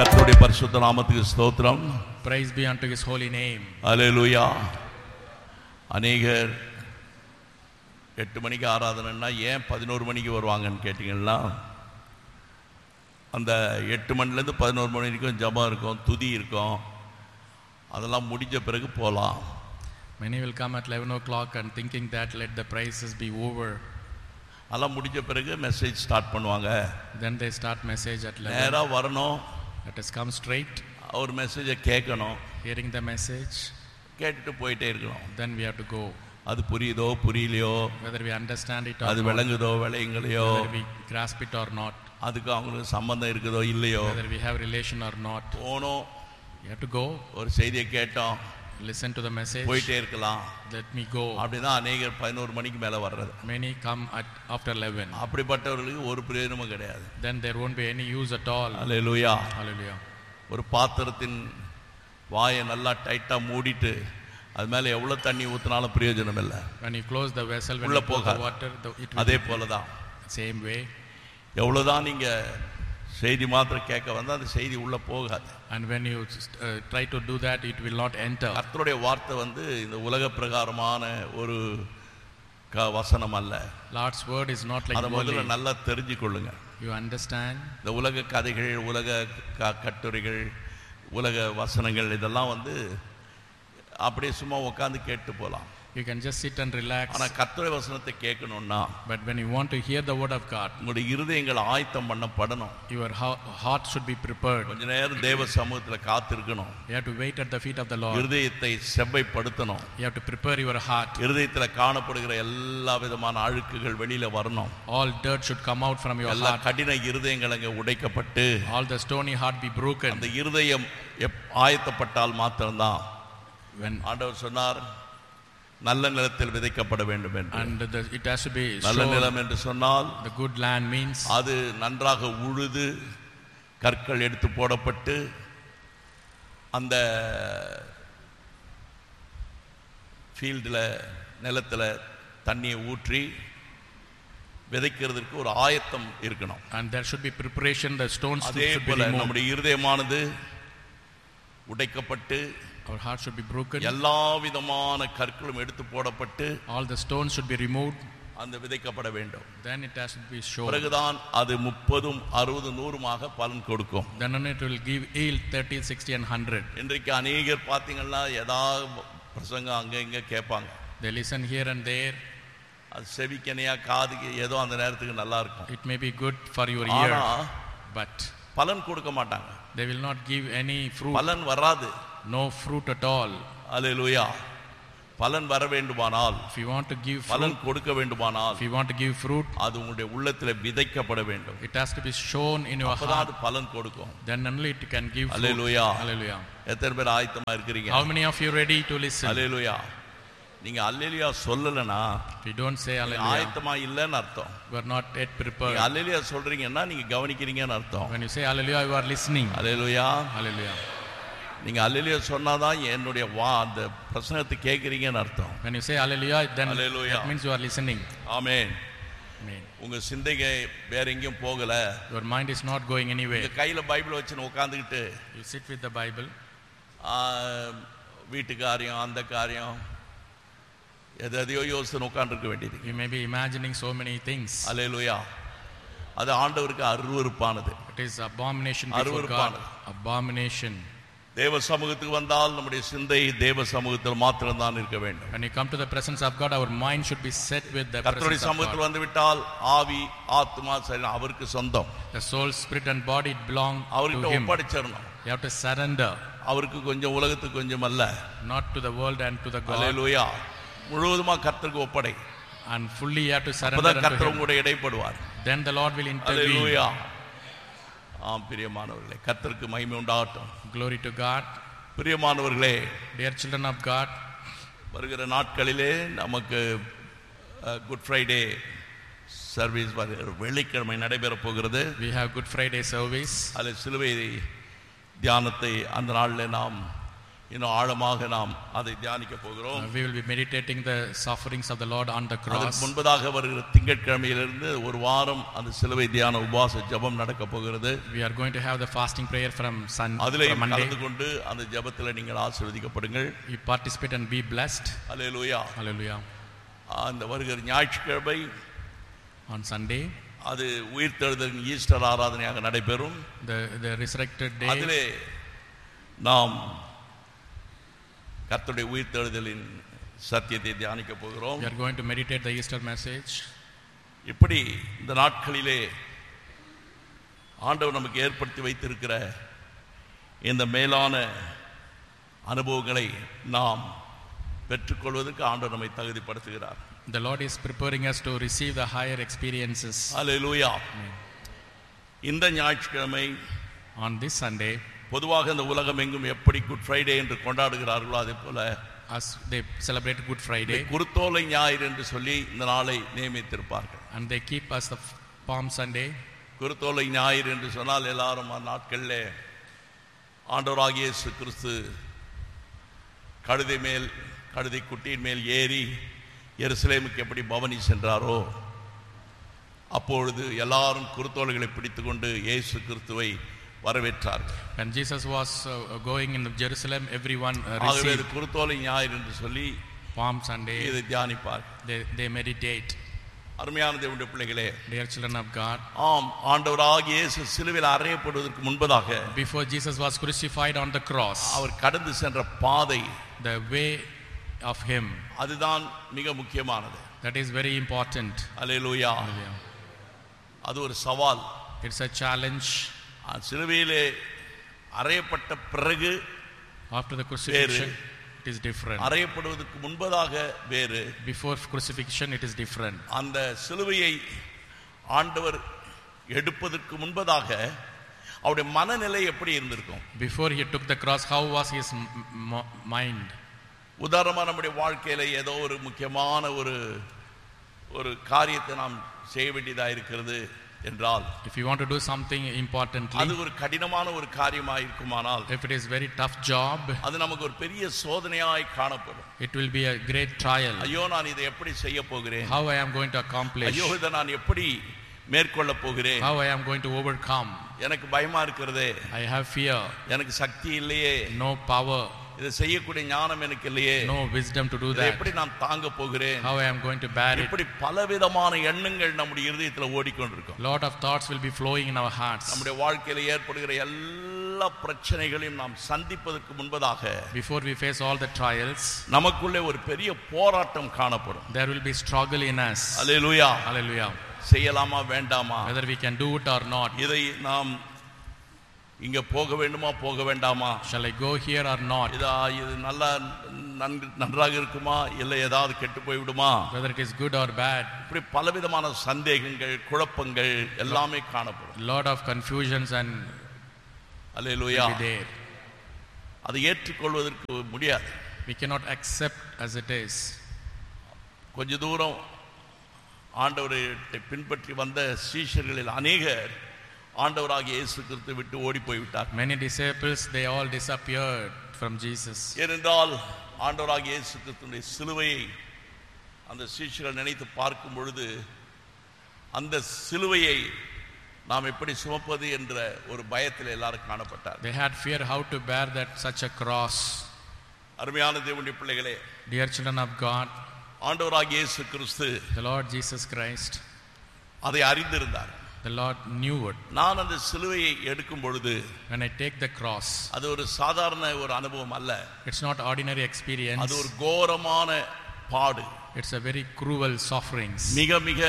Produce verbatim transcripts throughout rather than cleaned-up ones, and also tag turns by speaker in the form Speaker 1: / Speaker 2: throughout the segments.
Speaker 1: கர்த்தருடைய பரிசுத்த நாமத்துக்கு ஸ்தோத்திரம்.
Speaker 2: Praise be unto his holy name.
Speaker 1: அல்லேலூயா. அநேகர் எட்டு மணிக்கு ஆராதனைன்னா ஏன் பதினோரு மணிக்கு வருவாங்கன்னு கேட்டிங்கன்னா, அந்த எட்டு மணிலேருந்து பதினோரு மணி வரைக்கும் ஜபம் இருக்கும், துதி இருக்கும், அதெல்லாம் முடிஞ்ச பிறகு போகலாம்.
Speaker 2: Many will come at eleven o'clock and thinking that let the praises be over.
Speaker 1: அதெல்லாம் முடிஞ்ச பிறகு மெசேஜ் ஸ்டார்ட் பண்ணுவாங்க.
Speaker 2: Then they start message at eleven.
Speaker 1: நேராக வரணும்,
Speaker 2: Let us come straight,
Speaker 1: ஒரு மெசேஜை கேட்கணும்,
Speaker 2: hearing the message,
Speaker 1: கேட்டுட்டு போயிட்டே இருக்கணும்.
Speaker 2: then we have to go.
Speaker 1: அது புரியுதோ புரியலையோ,
Speaker 2: Whether we understand it or
Speaker 1: அது
Speaker 2: not,
Speaker 1: விளங்குதோ விளையுங்களையோ,
Speaker 2: whether we grasp it or not,
Speaker 1: அதுக்கு அவங்களுக்கு சம்பந்தம் இருக்குதோ இல்லையோ,
Speaker 2: whether we have relation or not,
Speaker 1: போனோம்,
Speaker 2: we have to go,
Speaker 1: ஒரு செய்தியை கேட்டோம்,
Speaker 2: listen to the message,
Speaker 1: போயிட்டே இருக்கலாம்.
Speaker 2: let me go.
Speaker 1: அப்படிதான் அநேகர் பதினோரு மணிக்கு மேலே வர்றது.
Speaker 2: Many come at after eleven.
Speaker 1: அப்படிப்பட்டவர்களுக்கு ஒரு பிரயோஜனமும் கிடையாது.
Speaker 2: Then there won't be any use at all.
Speaker 1: Hallelujah.
Speaker 2: Hallelujah.
Speaker 1: ஒரு பாத்திரத்தின் வாயை நல்லா டைட்டாக மூடிட்டு அது மேலே எவ்வளோ தண்ணி ஊற்றினாலும் பிரயோஜனம் இல்லை.
Speaker 2: When you close the vessel, when
Speaker 1: உள்ள
Speaker 2: you pour the
Speaker 1: போகாது.
Speaker 2: water, the, it will
Speaker 1: அதே போல தான்
Speaker 2: same way.
Speaker 1: எவ்வளோதான் நீங்கள் செய்தி மாத்திரம் கேட்க வந்தால் அந்த செய்தி உள்ளே போகாது.
Speaker 2: And when you uh, try to do that, it will not enter.
Speaker 1: கர்த்தருடைய வார்த்தை வந்து இந்த உலக பிரகாரமான ஒரு க வசனம் அல்ல.
Speaker 2: Lord's word is not like
Speaker 1: அதை முதல்ல
Speaker 2: worldly.
Speaker 1: நல்லா தெரிஞ்சு கொள்ளுங்க.
Speaker 2: You understand?
Speaker 1: இந்த உலக கதைகள், உலக க கட்டுரைகள், உலக வசனங்கள் இதெல்லாம் வந்து அப்படியே சும்மா உட்காந்து கேட்டு போகலாம்.
Speaker 2: You can just sit and relax.
Speaker 1: ஆனால் கர்த்தருடைய வசனத்தை கேட்கணும்னா,
Speaker 2: But when you want to hear the word of God,
Speaker 1: உங்களுடைய இருதயங்கள் ஆயத்தம் பண்ணப்படணும்.
Speaker 2: your heart should be prepared.
Speaker 1: கொஞ்ச நேரம் தேவ சமூகத்தில் காத்திருக்கணும்.
Speaker 2: You have to wait at the feet of the Lord.
Speaker 1: இருதயத்தை செவ்வைப்படுத்தணும்.
Speaker 2: You have to prepare your heart.
Speaker 1: இருதயத்தில் காணப்படுகிற எல்லா விதமான அழுக்குகள் வெளியில வரணும்.
Speaker 2: All dirt should come out from your
Speaker 1: எல்லா
Speaker 2: heart.
Speaker 1: கடின இருதயங்கள் அங்கே உடைக்கப்பட்டு
Speaker 2: All the stony heart be broken.
Speaker 1: அந்த இருதயம் ஆயத்தப்பட்டால் மாத்திரம்தான்.
Speaker 2: When
Speaker 1: ஆண்டவர் சொன்னார், நல்ல நிலத்தில் விதைக்கப்பட வேண்டும் என்று.
Speaker 2: and the, it has to be
Speaker 1: நல்ல
Speaker 2: sown.
Speaker 1: நிலம் என்று சொன்னால்
Speaker 2: The good land means
Speaker 1: அது நன்றாக உழுது கற்கள் எடுத்து போடப்பட்டு அந்த ஃபீல்டில் நிலத்தில் தண்ணியை ஊற்றி விதைக்கிறதுக்கு ஒரு ஆயத்தம் இருக்கணும்.
Speaker 2: and there should be preparation. The stones
Speaker 1: அதே
Speaker 2: should be
Speaker 1: போல
Speaker 2: removed.
Speaker 1: நம்முடைய இருதயமானது உடைக்கப்பட்டு
Speaker 2: Our heart should be broken.
Speaker 1: எல்லா விதமான கற்களும் எடுத்து போடப்பட்டு
Speaker 2: All the stones should be removed.
Speaker 1: அந்த விதைக்கப்பட வேண்டும்.
Speaker 2: Then it has to be sown.
Speaker 1: பிறகுதான் அது முப்பதும் அறுபது நூறுமாக பலன் கொடுக்கும்.
Speaker 2: Then only it will give yield thirty, sixty and one hundred.
Speaker 1: இன்றைக்கு அநேகர் பார்த்தீங்கன்னா ஏதாவது பிரசங்கம் அங்கே இங்கே கேட்பாங்க.
Speaker 2: They listen here and there.
Speaker 1: அது செவிக்கனையா காதுக்கு ஏதோ அந்த நேரத்துக்கு நல்லா இருக்கும்.
Speaker 2: It may be good for your
Speaker 1: ஆனா
Speaker 2: ears, but
Speaker 1: பலன் கொடுக்க மாட்டாங்க.
Speaker 2: they will not give any fruit.
Speaker 1: பலன் வராது.
Speaker 2: No fruit at all.
Speaker 1: அல்லேலூயா. பலன் வர வேண்டுமானால்,
Speaker 2: If you want to give
Speaker 1: பலன்
Speaker 2: fruit,
Speaker 1: கொடுக்க வேண்டுமானால்,
Speaker 2: if you want to give fruit,
Speaker 1: அது உங்களுடைய உள்ளத்தில் விதைக்கப்பட வேண்டும்.
Speaker 2: it has to be shown in your
Speaker 1: அப்பதான்
Speaker 2: heart.
Speaker 1: அது பலன் கொடுக்கும்.
Speaker 2: Then only it can give fruit.
Speaker 1: Hallelujah.
Speaker 2: Hallelujah.
Speaker 1: எத்தனை பேர் ஆயத்தமா இருக்கிறீங்க?
Speaker 2: How many of you ready to listen?
Speaker 1: அல்லேலூயா. நீங்க அல்லேலூயா சொல்லலனா
Speaker 2: If you don't say hallelujah,
Speaker 1: ஆயத்தமா இல்லைன்னு அர்த்தம்.
Speaker 2: you are not yet prepared.
Speaker 1: நீங்க அல்லேலூயா சொல்றீங்கன்னா நீங்க கவனிக்கிறீங்கன்னு அர்த்தம்.
Speaker 2: When you say hallelujah, you are listening.
Speaker 1: Hallelujah.
Speaker 2: Hallelujah.
Speaker 1: நீங்க அல்லேலூயா சொன்னாதான் என்னுடைய வா அந்த பிரசங்கத்தை கேட்குறீங்கன்னு அர்த்தம்.
Speaker 2: When you say hallelujah, then
Speaker 1: Hallelujah.
Speaker 2: that means you are listening.
Speaker 1: Amen.
Speaker 2: Amen.
Speaker 1: உங்க சிந்தைகை வேற எங்கேயும் போகல.
Speaker 2: Your mind is not going anywhere.
Speaker 1: உங்க கையில பைபிள் வச்சுன்னு உட்காந்துக்கிட்டு
Speaker 2: You sit with the Bible.
Speaker 1: வீட்டு காரியம் அந்த காரியம் எது எதையோ யோசனை உட்காந்துருக்க வேண்டியது.
Speaker 2: You may be imagining so many things.
Speaker 1: அல்லேலூயா. அது ஆண்டவருக்கு அருவருப்பானது.
Speaker 2: It is abomination before God.
Speaker 1: அருவருப்பானது.
Speaker 2: Abomination.
Speaker 1: தேவ சமூகத்துக்கு வந்தால் நம்முடைய சிந்தை தேவ சமூகத்தில் மாத்திரம்தான் இருக்க வேண்டும்.
Speaker 2: When you come to the presence of God, our mind should be set with the
Speaker 1: கர்த்தருடைய
Speaker 2: presence of
Speaker 1: சமூகத்தில்
Speaker 2: God.
Speaker 1: வந்து விட்டால் ஆவி ஆத்மா சரீரம் அவருக்கு சொந்தம்.
Speaker 2: The soul, spirit and body belong
Speaker 1: அவர்கிட்ட
Speaker 2: to Him.
Speaker 1: ஒப்படைச்சிடணும்.
Speaker 2: You have to surrender.
Speaker 1: அவருக்கு கொஞ்சம் உலகத்துக்கு கொஞ்சம் அல்ல.
Speaker 2: Not to the world and to the God.
Speaker 1: அல்லேலூயா. முழுவதுமா கர்த்தருக்கு ஒப்படை.
Speaker 2: And fully you have to surrender
Speaker 1: அப்பதான்
Speaker 2: unto
Speaker 1: கர்த்தர்
Speaker 2: Him.
Speaker 1: உங்களுடைய இடைப்படுவார்.
Speaker 2: Then the Lord will intervene.
Speaker 1: அல்லேலூயா. ஆம் பிரியமானவர்களே, கர்த்தருக்கு மகிமை உண்டாகட்டும்.
Speaker 2: Glory to God.
Speaker 1: பிரியமானவர்களே,
Speaker 2: Dear children of God,
Speaker 1: வருகிற நாட்களிலே நமக்கு குட் ஃப்ரைடே சர்வீஸ் வெள்ளிக்கிழமை நடைபெற போகிறது.
Speaker 2: we have Good Friday service.
Speaker 1: அதில் சிலுவை தியானத்தை அந்த நாளில் நாம் இன்னும் ஆழமாக நாம் அதை தியானிக்க போகிறோம்.
Speaker 2: Uh, we will be meditating the sufferings of the Lord on the cross.
Speaker 1: அதற்கு முன்பதாக வருகிற திங்கட்கிழமையிலிருந்து ஒரு வாரம் அந்த சிலுவை தியான உபவாச ஜெபம் நடக்க போகிறது.
Speaker 2: We are going to have the fasting prayer from Sunday,
Speaker 1: அதிலே
Speaker 2: from Monday.
Speaker 1: கலந்து கொண்டு அந்த ஜெபத்தில் நீங்கள் ஆசீர்வதிக்கப்படுங்கள்.
Speaker 2: You participate and be blessed.
Speaker 1: Hallelujah.
Speaker 2: Hallelujah.
Speaker 1: அந்த வருகிற ஞாயிற்றுக்கிழமை
Speaker 2: On Sunday,
Speaker 1: அது உயிர்த்தெழுதலின் ஈஸ்டர் ஆராதனையாக நடைபெறும்.
Speaker 2: the the resurrected day,
Speaker 1: அதிலே நாம் கர்த்தருடைய உயிர்த்தெழுதலின் சத்தியத்தை தியானிக்க போகிறோம்.
Speaker 2: we are going to meditate the Easter message.
Speaker 1: இப்படி இந்த நாட்களிலே ஆண்டவர் நமக்கு ஏற்படுத்தி வைத்திருக்கிற இந்த மேலான அனுபவங்களை நாம் பெற்றுக்கொள்வதற்கு ஆண்டவர் நம்மை தகுதிப்படுத்துகிறார்.
Speaker 2: The Lord is preparing us to receive the higher experiences.
Speaker 1: அல்லேலூயா. இந்த ஞாயிற்றுக்கிழமை
Speaker 2: On this Sunday,
Speaker 1: பொதுவாக இந்த உலகம் எங்கும் எப்படி குட் ஃப்ரைடே என்று கொண்டாடுகிறார்களோ அதே போல
Speaker 2: as they celebrate Good Friday,
Speaker 1: குருத்தோலை ஞாயிறு என்று சொல்லி இந்த நாளை நியமித்திருப்பார்கள்.
Speaker 2: and they keep us the Palm Sunday.
Speaker 1: குருத்தோலை ஞாயிறு என்று சொன்னால் எல்லாரும் அந்த நாட்களில் ஆண்டவராகிய இயேசு கிறிஸ்து கழுதை மேல் கழுதை குட்டியின் மேல் ஏறி எருசலேமுக்கு எப்படி பவனி சென்றாரோ அப்பொழுது எல்லாரும் குருத்தோலைகளை பிடித்து கொண்டு இயேசு கிறிஸ்துவை வரவேற்றார்கள்.
Speaker 2: When Jesus was uh, going in Jerusalem, everyone uh,
Speaker 1: ஆகவே
Speaker 2: received
Speaker 1: குருத்தோலை ஞாயிறு என்று சொல்லி
Speaker 2: Palm Sunday.
Speaker 1: இதை தியானிப்பார்.
Speaker 2: They, they meditate.
Speaker 1: அருமையான தேவனுடைய பிள்ளைகளே,
Speaker 2: Dear children of God,
Speaker 1: ஆம், ஆண்டவராகிய இயேசு சிலுவையில் அறையப்படுவதற்கு முன்பதாக
Speaker 2: before Jesus was crucified on the cross,
Speaker 1: அவர் கடந்து சென்ற பாதை,
Speaker 2: the way of him,
Speaker 1: அதுதான் மிக முக்கியமானது.
Speaker 2: that is very important.
Speaker 1: Hallelujah.
Speaker 2: Hallelujah.
Speaker 1: அது ஒரு சவால்.
Speaker 2: It's a challenge.
Speaker 1: சிலுவையிலே அறையப்பட்ட பிறகு
Speaker 2: After the crucifixion, it is different.
Speaker 1: அறையப்படுவதற்கு முன்பதாக வேறு.
Speaker 2: Before crucifixion, it is different.
Speaker 1: அந்த சிலுவையை ஆண்டவர் எடுப்பதற்கு முன்பதாக அவருடைய மனநிலை எப்படி இருந்திருக்கும்?
Speaker 2: Before he took the cross, how was his m- m- mind?
Speaker 1: உதாரணமாக நம்முடைய வாழ்க்கையில ஏதோ ஒரு முக்கியமான ஒரு ஒரு காரியத்தை நாம் செய்ய வேண்டியதாக இருக்கிறது என்றால்,
Speaker 2: If you want to do something importantly,
Speaker 1: அது ஒரு கடினமான ஒரு காரியமாக இருக்குமானால்,
Speaker 2: if it is very tough job,
Speaker 1: அது நமக்கு ஒரு பெரிய சோதனையாய் காணப்படும்.
Speaker 2: it will be a great trial.
Speaker 1: ஐயோ, நான் இதை எப்படி செய்ய போகிறேன்?
Speaker 2: How I am going to accomplish?
Speaker 1: ஐயோ, இதை நான் எப்படி மேற்கொள்ள போகிறேன்?
Speaker 2: How I am going to overcome?
Speaker 1: எனக்கு பயமா இருக்கிறதே,
Speaker 2: I have fear,
Speaker 1: எனக்கு சக்தி இல்லையே,
Speaker 2: no power,
Speaker 1: இதை செய்யக்கூடிய ஞானம் எனக்கு இல்லையே,
Speaker 2: no wisdom to do
Speaker 1: இதை
Speaker 2: that.
Speaker 1: எப்படி நான் தாங்க போகிறேன்?
Speaker 2: How I am going to bear it?
Speaker 1: இப்படி பலவிதமான எண்ணங்கள் நம்முடைய இருதயத்துல ஓடிக்கொண்டிருக்கும்.
Speaker 2: Lot of thoughts will be flowing in our hearts.
Speaker 1: நம்முடைய வாழ்க்கையில ஏற்படுகிற எல்லா பிரச்சனைகளையும் நாம் சந்திப்பதற்கு முன்பதாக
Speaker 2: Before we face all the trials,
Speaker 1: நமக்குள்ளே ஒரு பெரிய போராட்டம் காணப்படும்.
Speaker 2: there will be struggle in us.
Speaker 1: Hallelujah.
Speaker 2: Hallelujah.
Speaker 1: செய்யலாமா வேண்டாமா,
Speaker 2: Whether we can do it or not.
Speaker 1: இதை நாம் இங்க போக வேண்டுமா போக வேண்டாமா,
Speaker 2: Shall I go here or not?
Speaker 1: இதா இது நல்லா நன்கு நன்றாக இருக்குமா இல்லை ஏதாவது கெட்டு போய்விடுமா,
Speaker 2: Whether it is good or bad.
Speaker 1: இப்படி பலவிதமான சந்தேகங்கள் குழப்பங்கள் எல்லாமே காணப்படும்.
Speaker 2: Lot of confusions and
Speaker 1: hallelujah.
Speaker 2: will be there.
Speaker 1: அதை ஏற்றுக்கொள்வதற்கு முடியாது.
Speaker 2: We cannot accept as it is.
Speaker 1: கொஞ்ச தூரம் ஆண்டவரை பின்பற்றி வந்த சீஷர்களில் அநேகர் ஆண்டவராகிய இயேசு கிறிஸ்துவை விட்டு ஓடி போய்விட்டார்.
Speaker 2: Many disciples, they all disappeared from Jesus.
Speaker 1: ஏனென்றால் ஆண்டவராகிய இயேசு கிறிஸ்துவின் சிலுவையை அந்த சீஷர்கள் நினைத்து பார்க்கும் பொழுது அந்த சிலுவையை நாம் எப்படி சுமப்பது என்ற ஒரு பயத்தில் எல்லாரும் காணப்பட்டார்.
Speaker 2: They had fear how to bear that such a cross.
Speaker 1: அருமையான தேவனுடைய பிள்ளைகளே,
Speaker 2: Dear children of God,
Speaker 1: ஆண்டவராகிய இயேசு கிறிஸ்து
Speaker 2: the Lord Jesus Christ,
Speaker 1: அதை அறிந்திருந்தார்.
Speaker 2: the Lord knew it.
Speaker 1: நான் அந்த சிலுவையை எடுக்கும் பொழுது
Speaker 2: When I take the cross,
Speaker 1: அது ஒரு சாதாரண ஒரு அனுபவம் அல்ல,
Speaker 2: it's not ordinary experience.
Speaker 1: அது ஒரு கோரமான பாடு,
Speaker 2: It's a very cruel sufferings.
Speaker 1: மிக மிக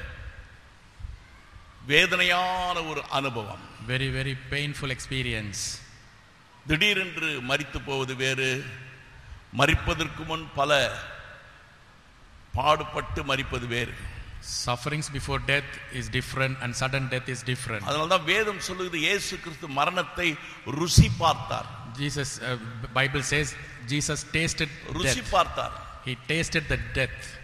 Speaker 1: வேதனையான ஒரு அனுபவம்.
Speaker 2: Very very painful experience.
Speaker 1: திடீரென்று மரித்து போவது வேறு, மரிப்பதற்கு முன் பல பாடுபட்டு மரிப்பது வேறு.
Speaker 2: Sufferings before death is different and sudden death is different.
Speaker 1: அதனால்தான் வேதம் சொல்லுகிறது இயேசு கிறிஸ்து மரணத்தை ருசி பார்த்தார்.
Speaker 2: Jesus, uh, Bible says Jesus tasted
Speaker 1: ருசி
Speaker 2: death.
Speaker 1: பார்த்தார்.
Speaker 2: He tasted the death.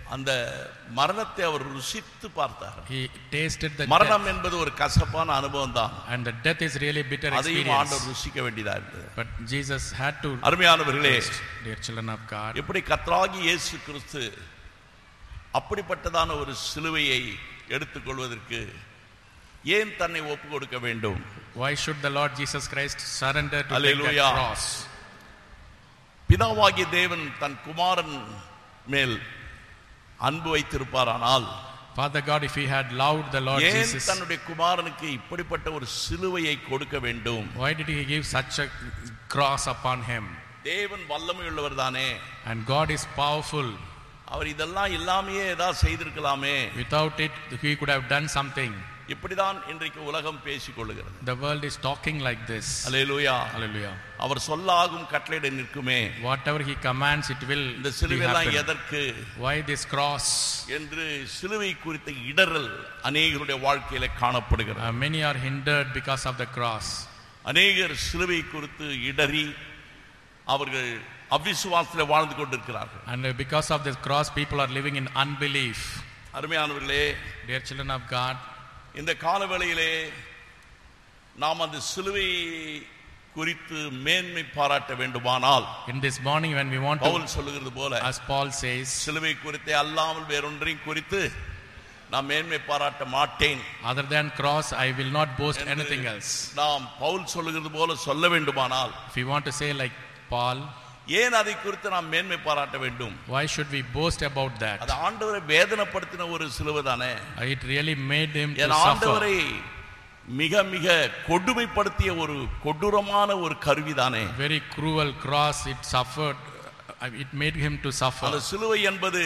Speaker 1: அந்த மரணத்தை அவர் ருசித்து பார்த்தார்.
Speaker 2: He tasted the
Speaker 1: மரணம்
Speaker 2: death.
Speaker 1: என்பது ஒரு கசப்பான அனுபவம் தான்.
Speaker 2: And the death is really bitter
Speaker 1: அதையும்
Speaker 2: experience.
Speaker 1: ஆண்டவர் ருசிக்க வேண்டியதா இருந்தது.
Speaker 2: But Jesus had to.
Speaker 1: அருமையானவர்களே,
Speaker 2: Dear children of God,
Speaker 1: எப்படி கர்த்தராகிய இயேசு கிறிஸ்து அப்படிப்பட்டதான ஒரு சிலுவையை எடுத்துக்கொள்வதற்கு ஏன் தன்னை ஒப்பு கொடுக்க வேண்டும்?
Speaker 2: why should the Lord Jesus Christ surrender to take
Speaker 1: Hallelujah.
Speaker 2: that cross?
Speaker 1: பிதாவாகிய தேவன் தன் குமாரன் மேல் அன்பு வைத்திருப்பாரானால்,
Speaker 2: Father God, if he had loved the Lord
Speaker 1: ஏன்
Speaker 2: Jesus,
Speaker 1: தன்னுடைய குமாரனுக்கு இப்படிப்பட்ட ஒரு சிலுவையை கொடுக்க வேண்டும்?
Speaker 2: why did he give such a cross upon him?
Speaker 1: தேவன் வல்லமை உள்ளவர் தானே,
Speaker 2: And God is powerful.
Speaker 1: அவர் இதெல்லாம் இல்லாமையே ஏதாவது செய்திருக்கலாமே.
Speaker 2: Without it, he could have done something.
Speaker 1: இப்படிதான் இன்றைக்கு உலகம் பேசிக் கொள்ளுகிறது.
Speaker 2: The world is talking like this.
Speaker 1: Hallelujah.
Speaker 2: Hallelujah.
Speaker 1: அவர் சொல்லாகும் கட்டளையிட நிற்குமே.
Speaker 2: Whatever he commands, it will
Speaker 1: இந்த
Speaker 2: be
Speaker 1: சிலுவையெல்லாம்
Speaker 2: happen.
Speaker 1: எதற்கு
Speaker 2: Why this cross?
Speaker 1: என்று சிலுவை குறித்த இடறல் அநேகருடைய வாழ்க்கையில காணப்படுகிறது.
Speaker 2: Uh, many are hindered because of the cross.
Speaker 1: அநேகர் சிலுவை குறித்து இடறி அவர்கள் அவிசுவாசத்தில் வாழ்ந்து கொண்டிருக்கிறார்கள்.
Speaker 2: And because of this cross, people are living in unbelief.
Speaker 1: அருமையானவர்களே,
Speaker 2: Dear children of God,
Speaker 1: இந்த காலவேளையிலே நாம் அந்த சிலுவை குறித்து மேன்மை பாராட்ட வேண்டுமானால்,
Speaker 2: in this morning when we want
Speaker 1: Pavul
Speaker 2: to,
Speaker 1: சொல்லுகிறது போல,
Speaker 2: as Paul says,
Speaker 1: சிலுவை குறித்தே அல்லாமல் வேறொன்றையும் குறித்து நான் மேன்மை பாராட்ட மாட்டேன்,
Speaker 2: other than cross, I will not boast
Speaker 1: என்று
Speaker 2: anything else.
Speaker 1: நாம் பவுல் சொல்லுகிறது போல சொல்ல வேண்டுமானால்,
Speaker 2: If we want to say like Paul,
Speaker 1: ஏன் அதை குறித்து நாம் மேன்மை பாராட்ட வேண்டும்?
Speaker 2: why should we boast about that?
Speaker 1: அது ஆண்டவரை வேதனைப்படுத்தின ஒரு சிலுவை தானே.
Speaker 2: It really made him to
Speaker 1: N
Speaker 2: suffer.
Speaker 1: ஆண்டவரை மிக மிக கொடுமைப்படுத்திய ஒரு கொடூரமான ஒரு கருவிதானே.
Speaker 2: Very cruel cross, it suffered, uh, it made him to suffer.
Speaker 1: அந்த சிலுவை என்பது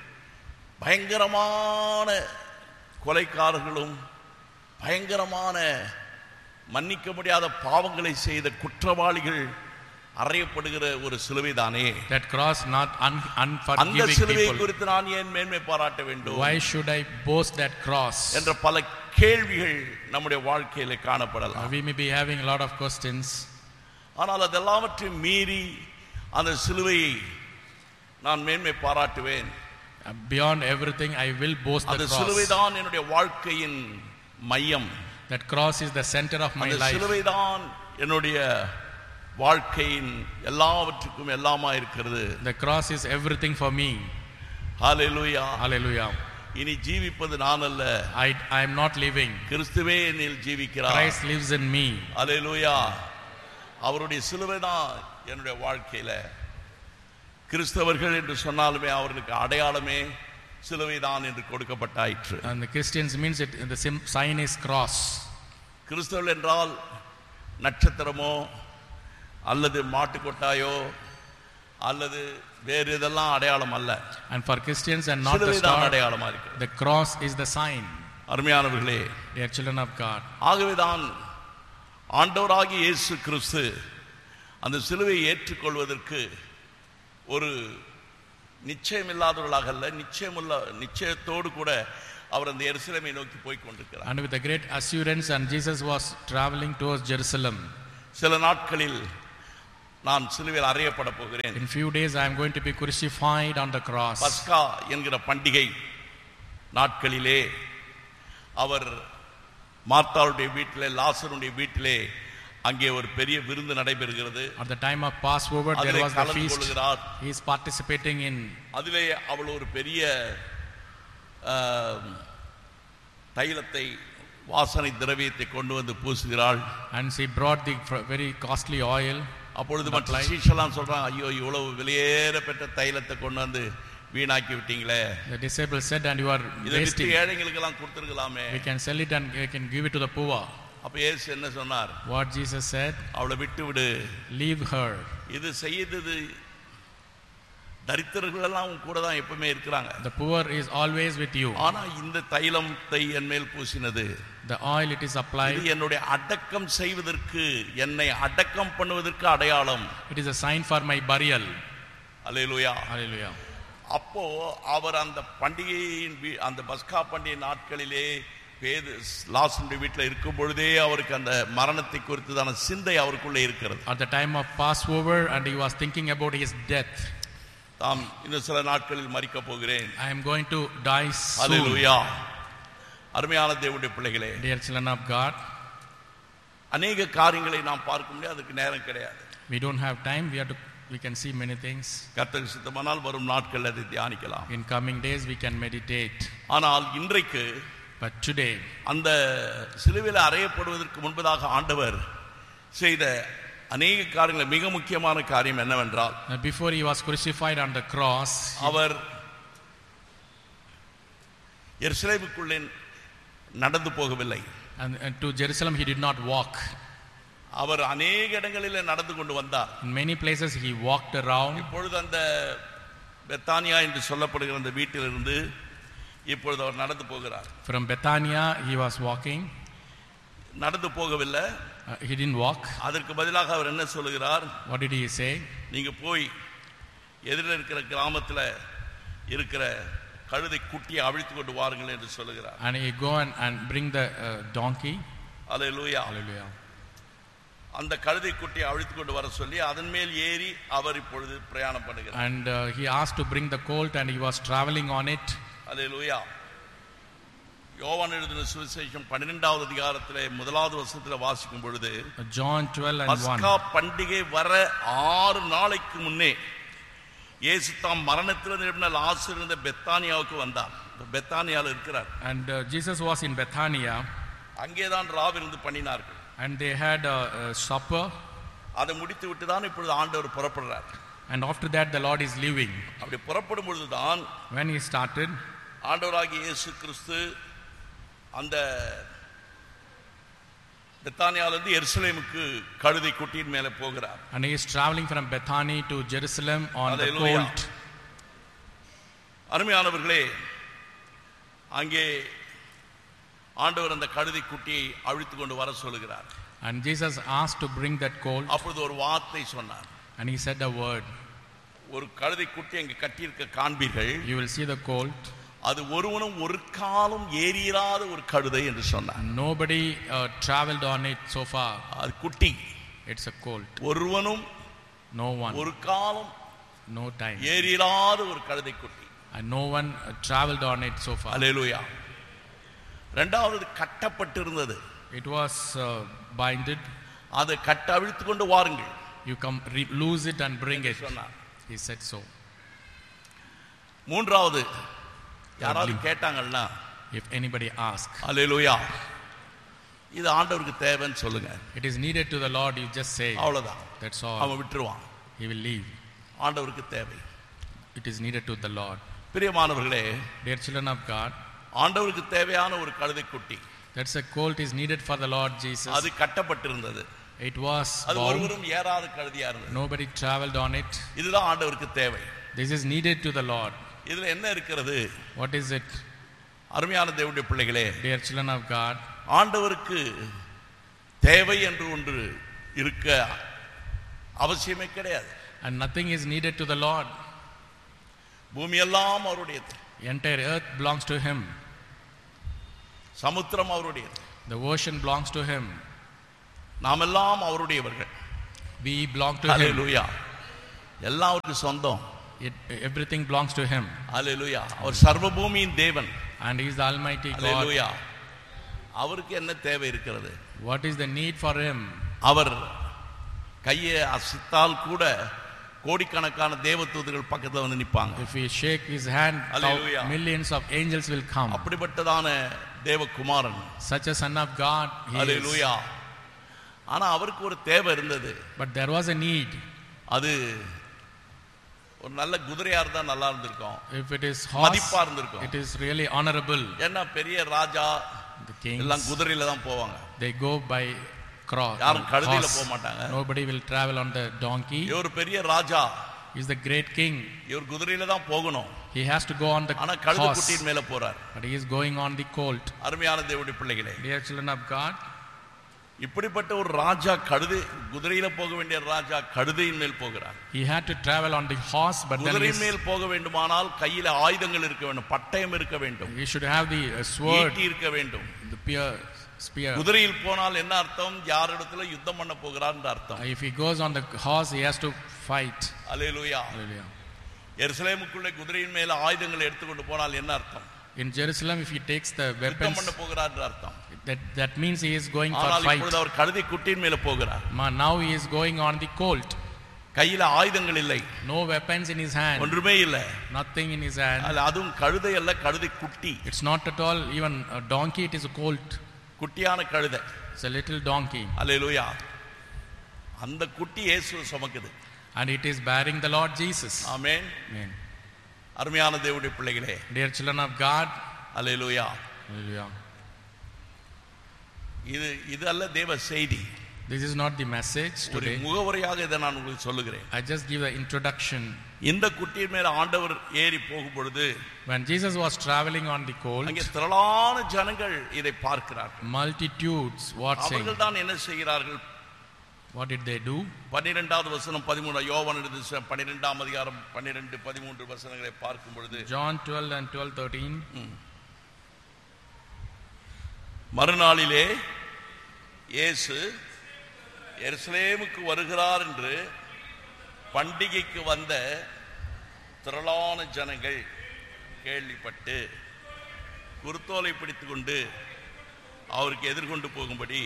Speaker 1: பயங்கரமான கொலைக்காரர்களும் பயங்கரமான மன்னிக்க முடியாத பாவங்களை செய்த குற்றவாளிகள் அறையப்படுகிற ஒரு சிலுவை தானே.
Speaker 2: That cross, not un-
Speaker 1: அந்த
Speaker 2: unforgiving
Speaker 1: சிலுவை
Speaker 2: people.
Speaker 1: குறித்து நான் ஏன் மேன்மை பாராட்ட வேண்டும்
Speaker 2: Why should I boast that cross?
Speaker 1: என்ற பல கேள்விகள் நம்முடைய வாழ்க்கையில
Speaker 2: Uh,
Speaker 1: காணப்படலாம்.
Speaker 2: we may be having a lot of questions,
Speaker 1: ஆனால் அதெல்லாவற்றையும் மீறி அந்த சிலுவையை நான் மேன்மை பாராட்டுவேன்.
Speaker 2: Uh, beyond everything, I will boast
Speaker 1: அந்த
Speaker 2: the
Speaker 1: சிலுவை
Speaker 2: cross.
Speaker 1: தான் என்னுடைய வாழ்க்கையின் மையம்.
Speaker 2: That cross is the center of my
Speaker 1: அந்த
Speaker 2: life.
Speaker 1: சிலுவை தான் என்னுடைய வாழ்க்கையின் எல்லாவற்றுக்கும் எல்லாமா இருக்கிறது.
Speaker 2: The cross is everything for me.
Speaker 1: Hallelujah.
Speaker 2: Hallelujah.
Speaker 1: இனி ஜீவிப்பது நான் அல்ல,
Speaker 2: I I am not living.
Speaker 1: கிறிஸ்துவே என்னில் ஜீவிக்கிறார்.
Speaker 2: Christ lives in me.
Speaker 1: ஹalleluya. அவருடைய சிலுவை தான் என்னுடைய வாழ்க்கையில. கிறிஸ்தவர்கள் என்று சொன்னாலுமே அவர்களுக்கு அடையாளமே சிலுவை தான் என்று கொடுக்கப்பட்டாயிற்று.
Speaker 2: And the Christians means it, the sim- sign is cross.
Speaker 1: கிறிஸ்தவர்கள் என்றால் நட்சத்திரமோ அல்லது மாட்டுக்கொட்டாயோ அல்லது வேறு இதெல்லாம் அடையாளம் அல்ல.
Speaker 2: And for Christians and not the
Speaker 1: சிலுவை தான்
Speaker 2: star,
Speaker 1: அடையாளமா இருக்கு.
Speaker 2: the cross is the sign.
Speaker 1: அருமையானவர்களே,
Speaker 2: Dear children of God,
Speaker 1: ஆகவேதான் ஆண்டவராகிய இயேசு கிறிஸ்து அந்த சிலுவையை ஏற்றுக்கொள்வதற்கு ஒரு நிச்சயம் இல்லாதவர்களாக அல்ல, நிச்சயமுள்ள நிச்சயத்தோடு கூட அவர் அந்த எருசலேமை நோக்கி போய் கொண்டிருக்கிறார்.
Speaker 2: and with a great assurance, and Jesus was traveling towards Jerusalem.
Speaker 1: சில நாட்களில் நான் சிலுவையில் அறையப்பட போகிறேன்.
Speaker 2: In few days I am going to be crucified on the cross.
Speaker 1: பஸ்கா என்கிற பண்டிகை நாட்களிலே அவர் மார்த்தாளுடைய வீட்டிலே லாசருடைய வீட்டிலே அங்கே ஒரு பெரிய விருந்து நடைபெறுகிறது.
Speaker 2: At the time of Passover, there
Speaker 1: அதிலே
Speaker 2: was the
Speaker 1: கலந்து
Speaker 2: feast.
Speaker 1: கொள்கிறார்.
Speaker 2: He is participating in.
Speaker 1: அதிலே அவள் ஒரு பெரிய தைலத்தை வாசனை திரவியத்தை கொண்டு வந்து பூசுகிறாள்.
Speaker 2: And she brought the fr- very costly oil.
Speaker 1: அப்பொழுது மற்ற
Speaker 2: applied.
Speaker 1: சீஷெல்லாம் சொல்றான், ஐயோ இவ்வளவு விலையேற பெற்ற தைலத்தை கொண்டு வந்து வீணாக்கி விட்டீங்களே,
Speaker 2: The disciples said, and you are
Speaker 1: இதை விற்று
Speaker 2: wasting.
Speaker 1: ஏழைங்களுக்கு எல்லாம் கொடுத்துருக்கலாமே.
Speaker 2: We can sell it and we can give it to the poor.
Speaker 1: அப்ப இயேசு என்ன சொன்னார்?
Speaker 2: What Jesus said,
Speaker 1: அவளை விட்டு விடு,
Speaker 2: leave her.
Speaker 1: இது செய்தது தரித்திரர்கள் எல்லாம் உன் கூட தான் எப்பவுமே இருக்கிறாங்க.
Speaker 2: The poor is always with you.
Speaker 1: ஆனா இந்த தைலத்தை என் மேல் பூசினது,
Speaker 2: The oil it is
Speaker 1: இது
Speaker 2: applied,
Speaker 1: என்னுடைய அடக்கம் செய்வதற்கு, என்னை அடக்கம் பண்ணுவதற்கு அடையாளம்.
Speaker 2: it is a sign for my burial.
Speaker 1: Hallelujah.
Speaker 2: Hallelujah.
Speaker 1: அப்போ அவர் அந்த பண்டிகையின் வீ- அந்த பஸ்கா பண்டிகை நாட்களிலே பேது லாசருடைய வீட்டில் இருக்கும் பொழுதே அவருக்கு அந்த மரணத்தை குறித்ததான சிந்தை அவருக்குள்ளே இருக்கிறது.
Speaker 2: At the time of Passover, and he was thinking about his death.
Speaker 1: தாம் இன்னும் சில நாட்களில் மரிக்க போகிறேன்.
Speaker 2: I am going to die soon.
Speaker 1: ஹல்லேலூயா. அருமையான தேவனுடைய பிள்ளைகளே,
Speaker 2: Dear children of God,
Speaker 1: அநேக காரியங்களை நாம் பார்க்க முடியாது, அதுக்கு நேரம் கிடையாது.
Speaker 2: we don't have time. We have to we can see many things.
Speaker 1: கர்த்தருக்கு சித்தமானால் வரும் நாட்களில் அதை தியானிக்கலாம்.
Speaker 2: In coming days we can meditate.
Speaker 1: ஆனால் இன்றைக்கு
Speaker 2: But today,
Speaker 1: அந்த சிலுவையில் அறையப்படுவதற்கு முன்பதாக ஆண்டவர் செய்த அநேக காரியங்கள், மிக முக்கியமான காரியம் என்னவென்றால்,
Speaker 2: before he was crucified on the cross,
Speaker 1: அவர் எருசலேமுக்குள்ளே நடந்து போகவில்லை.
Speaker 2: and, and to Jerusalem he did not walk.
Speaker 1: அவர் அநேக இடங்களில் நடந்து கொண்டு வந்தார்.
Speaker 2: In many places he walked around.
Speaker 1: இப்பொழுது அந்த பெத்தானியா என்று சொல்லப்படுகிற அந்த வீட்டிலிருந்து இப்பொழுது அவர் நடந்து போகிறார்.
Speaker 2: From Bethania he was walking.
Speaker 1: நடந்து போகவில்லை,
Speaker 2: uh, he didn't walk.
Speaker 1: அதற்கு பதிலாக அவர் என்ன சொல்லுகிறார்?
Speaker 2: What did he say?
Speaker 1: நீங்க போய் எதிரில் இருக்கிற கிராமத்தில் இருக்கிற கழுதை குட்டியை அவிழ்த்து கொண்டு வாருங்கள் என்று சொல்லுகிறார்.
Speaker 2: And he go and, and bring the uh, donkey.
Speaker 1: Hallelujah.
Speaker 2: Hallelujah.
Speaker 1: அந்த கழுதை குட்டியை அவிழ்த்து கொண்டு வர சொல்லி அதன் மேல் ஏறி அவர் இப்பொழுது பிரயாணம் பண்ணுகிறார்.
Speaker 2: And uh, he asked to bring the colt and he was traveling on it.
Speaker 1: அல்லேலூயா. யோவான் எழுதின சுவிசேஷம் பன்னிரெண்டாவது அதிகாரத்திலே முதலாவது வசனத்தில் வாசிக்கும் பொழுது,
Speaker 2: John twelve and one.
Speaker 1: பஸ்கா பண்டிகை வர ஆறு நாளைக்கு முன்னே இயேசு தாம் மரணத்திலிருந்து எழுப்பின லாசரு இருந்த பெத்தானியாவுக்கு வந்தார். பெத்தானியாவில் இருக்கிறார்.
Speaker 2: And uh, Jesus was in Bethania.
Speaker 1: அங்கேதான் ராவிருந்து பண்ணினார்கள்.
Speaker 2: And they had a, a supper.
Speaker 1: அதை முடித்து விட்டு தான் இப்பொழுது ஆண்டவர் புறப்படுறார்.
Speaker 2: And after that the Lord is leaving.
Speaker 1: அப்படி புறப்படும் பொழுதுதான்
Speaker 2: When he started,
Speaker 1: ஆண்டவராகிய இயேசு கிறிஸ்து அந்த பெத்தானியாவிலிருந்து எருசலேமுக்கு கழுதை குட்டியின் மேலே போகிறார்.
Speaker 2: and he is traveling from Bethany to Jerusalem on
Speaker 1: Hallelujah.
Speaker 2: the colt.
Speaker 1: அருமையானவர்களே, அங்கே ஆண்டவர் அந்த கழுதை குட்டியை அழித்து கொண்டு வர சொல்லுகிறார்.
Speaker 2: And Jesus asked to bring that colt.
Speaker 1: அப்பொழுது ஒரு வார்த்தை சொன்னார்.
Speaker 2: And he said a word.
Speaker 1: ஒரு கழுதை குட்டி அங்கே கட்டியிருக்க காண்பீர்கள்,
Speaker 2: You will see the colt.
Speaker 1: அது ஒருவனும் ஒரு காலம் ஏறிராத ஒரு கழுதை என்று சொன்னார்.
Speaker 2: Nobody uh, traveled on it so far.
Speaker 1: அது குட்டி.
Speaker 2: It's a colt.
Speaker 1: ஒருவனும்
Speaker 2: No one.
Speaker 1: ஒரு காலம்
Speaker 2: No time.
Speaker 1: ஏறிராத ஒரு கழுதை குட்டி.
Speaker 2: And no one uh, traveled on it so far.
Speaker 1: அல்லேலூயா. இரண்டாவது கட்டப்பட்டிருந்தது.
Speaker 2: It was uh, binded.
Speaker 1: அதை கட்ட அவிழ்த்து கொண்டு வாருங்கள்.
Speaker 2: You come re- lose it and bring it.
Speaker 1: சொன்னார்.
Speaker 2: He said so.
Speaker 1: மூன்றாவது யாராவது கேட்டாங்கன்னா,
Speaker 2: If anybody asks,
Speaker 1: அல்லேலூயா, இது ஆண்டவருக்கு தேவைன்னு சொல்லுங்க.
Speaker 2: it is needed to the Lord, you just say.
Speaker 1: அவ்வளவுதான்.
Speaker 2: That's all.
Speaker 1: அவன் விட்டுருவான்.
Speaker 2: He will leave.
Speaker 1: ஆண்டவருக்கு தேவை.
Speaker 2: It is needed to the Lord.
Speaker 1: பிரியமானவர்களே,
Speaker 2: Dear children of God,
Speaker 1: ஆண்டவருக்கு தேவையான ஒரு கழுதை குட்டி,
Speaker 2: that's a colt is needed for the Lord Jesus.
Speaker 1: அது கட்டப்பட்டிருந்தது.
Speaker 2: It was
Speaker 1: அது
Speaker 2: bound.
Speaker 1: ஒருவரும் ஏறாத கழுதையா இருந்தது.
Speaker 2: Nobody traveled on it.
Speaker 1: இதுதான் ஆண்டவருக்கு தேவை.
Speaker 2: This is needed to the Lord.
Speaker 1: இதுல என்ன இருக்கிறது?
Speaker 2: What is it?
Speaker 1: அருமையான தேவனுடைய பிள்ளைகளே,
Speaker 2: Dear children of God,
Speaker 1: ஆண்டவருக்கு தேவை என்று ஒன்று இருக்க அவசியமே கிடையாது.
Speaker 2: and nothing is needed to the Lord.
Speaker 1: பூமி எல்லாம் அவருடையது.
Speaker 2: Entire earth belongs to him.
Speaker 1: சமுத்திரம் அவருடையது.
Speaker 2: The ocean belongs to him.
Speaker 1: நாம் எல்லாம் அவருடையவர்கள்.
Speaker 2: We belong to him.
Speaker 1: அல்லேலூயா. எல்லாம் அவருக்கு சொந்தம்.
Speaker 2: It, everything belongs to him.
Speaker 1: அல்லேலூயா. அவர் சர்வ பூமியின் தேவன்.
Speaker 2: And he is the Almighty God.
Speaker 1: அல்லேலூயா. அவருக்கு என்ன தேவை இருக்கிறது?
Speaker 2: What is the need for him?
Speaker 1: அவர் கையை அசைத்தால் கூட கோடிக்கணக்கான தேவதூதர்கள் பக்கத்துல வந்து நிப்பாங்க.
Speaker 2: If we shake his hand,
Speaker 1: Hallelujah.
Speaker 2: millions of angels will come.
Speaker 1: அப்படிப்பட்டதான தேவகுமாரன்.
Speaker 2: Such a son of God he is.
Speaker 1: அல்லேலூயா. ஆனா அவருக்கு ஒரு தேவை இருந்தது.
Speaker 2: But there was a need.
Speaker 1: அது ஒரு நல்ல குதிரையா இருந்தா நல்லா இருந்திருக்கும்.
Speaker 2: If it is horse,
Speaker 1: மதிப்பா இருந்திருக்கும்.
Speaker 2: it is really honorable.
Speaker 1: ஏன்னா பெரிய ராஜா
Speaker 2: The kings,
Speaker 1: எல்லாம் குதிரையில தான் போவாங்க.
Speaker 2: they go by cross.
Speaker 1: யாரும் கழுதையில
Speaker 2: horse.
Speaker 1: போக மாட்டாங்க.
Speaker 2: Nobody will travel on the donkey.
Speaker 1: இவர் பெரிய ராஜா.
Speaker 2: He is the great king.
Speaker 1: இவர் குதிரையில தான் போகணும்.
Speaker 2: He has to go on the
Speaker 1: ஆனா கழுதை
Speaker 2: horse.
Speaker 1: குட்டியின் மேல போறார்.
Speaker 2: But he is going on the colt.
Speaker 1: அருமையான தேவனுடைய பிள்ளைகளே,
Speaker 2: Dear children of God,
Speaker 1: இப்படிப்பட்ட ஒரு ராஜா கழுதை குதிரையில போக வேண்டிய ராஜா கழுதையின் மேல் போகிறார்.
Speaker 2: he had to travel on the horse, but then
Speaker 1: குதிரை
Speaker 2: he,
Speaker 1: மேல் போக வேண்டுமானால் கையில ஆயுதங்கள் இருக்க வேண்டும், பட்டயம் இருக்க வேண்டும்,
Speaker 2: he should have the uh, sword,
Speaker 1: ஈட்டி இருக்க வேண்டும்.
Speaker 2: the spear. spear.
Speaker 1: குதிரையில் போனால் என்ன அர்த்தம்? யாரிடத்துல யுத்தம் பண்ண போகிறார் என்ற அர்த்தம்.
Speaker 2: If he goes on the horse, he has to fight.
Speaker 1: Hallelujah.
Speaker 2: Hallelujah.
Speaker 1: எருசலேமுக்குள்ளே குதிரையின் மேல ஆயுதங்களை எடுத்துக்கொண்டு போனால் என்ன அர்த்தம்?
Speaker 2: In Jerusalem, if he takes the
Speaker 1: யுத்தம்
Speaker 2: weapons,
Speaker 1: பண்ண போகிறார் என்று அர்த்தம்.
Speaker 2: that, that means he is going for
Speaker 1: ஆனால்
Speaker 2: fight.
Speaker 1: இப்பொழுது அவர் கழுதை குட்டியின் மேல போகிறார்.
Speaker 2: Ma- Now he is going on the colt.
Speaker 1: கையில ஆயுதங்கள் இல்லை,
Speaker 2: No weapons in his hand.
Speaker 1: ஒன்றுமே இல்லை.
Speaker 2: Nothing in his hand.
Speaker 1: அல்ல, அதுவும் கழுதை அல்ல, கழுதை குட்டி.
Speaker 2: It's not at all even a donkey, it is a colt.
Speaker 1: குட்டியான கழுதை.
Speaker 2: It's a little donkey.
Speaker 1: அல்லேலூயா. அந்த குட்டி இயேசு சுமக்குது.
Speaker 2: And it is bearing the Lord Jesus.
Speaker 1: Amen.
Speaker 2: Amen.
Speaker 1: அருமையான தேவனுடைய பிள்ளைகளே,
Speaker 2: Dear children of God.
Speaker 1: Hallelujah.
Speaker 2: Hallelujah.
Speaker 1: இது இது அல்ல தேவ செய்தி.
Speaker 2: This is not the message
Speaker 1: ஒரு
Speaker 2: today.
Speaker 1: முகவரியாக இதை நான் உங்களுக்கு சொல்லுகிறேன்.
Speaker 2: I just give an introduction.
Speaker 1: இந்த குட்டியின் மேல ஆண்டவர் ஏறி போகும் பொழுது
Speaker 2: When Jesus was traveling on the colt,
Speaker 1: அங்கே திரளான ஜனங்கள் இதை பார்க்கிறார்கள்.
Speaker 2: multitudes watching.
Speaker 1: அவர்கள் தான் என்ன செய்கிறார்கள்?
Speaker 2: What did they do?
Speaker 1: பன்னிரெண்டாவது வசனம் பதிமூணு யோவான் எழுதின பன்னிரெண்டாம் அதிகாரம் பன்னிரெண்டு பதிமூன்று வசனங்களை பார்க்கும் பொழுது
Speaker 2: John twelve and twelve thirteen.
Speaker 1: மறுநாளிலே இயேசு எருசலேமுக்கு வருகிறார் என்று பண்டிகைக்கு வந்த திரளான ஜனங்கள் கேள்விப்பட்டு குருத்தோலை பிடித்துக் கொண்டு அவருக்கு எதிர்கொண்டு போகும்படி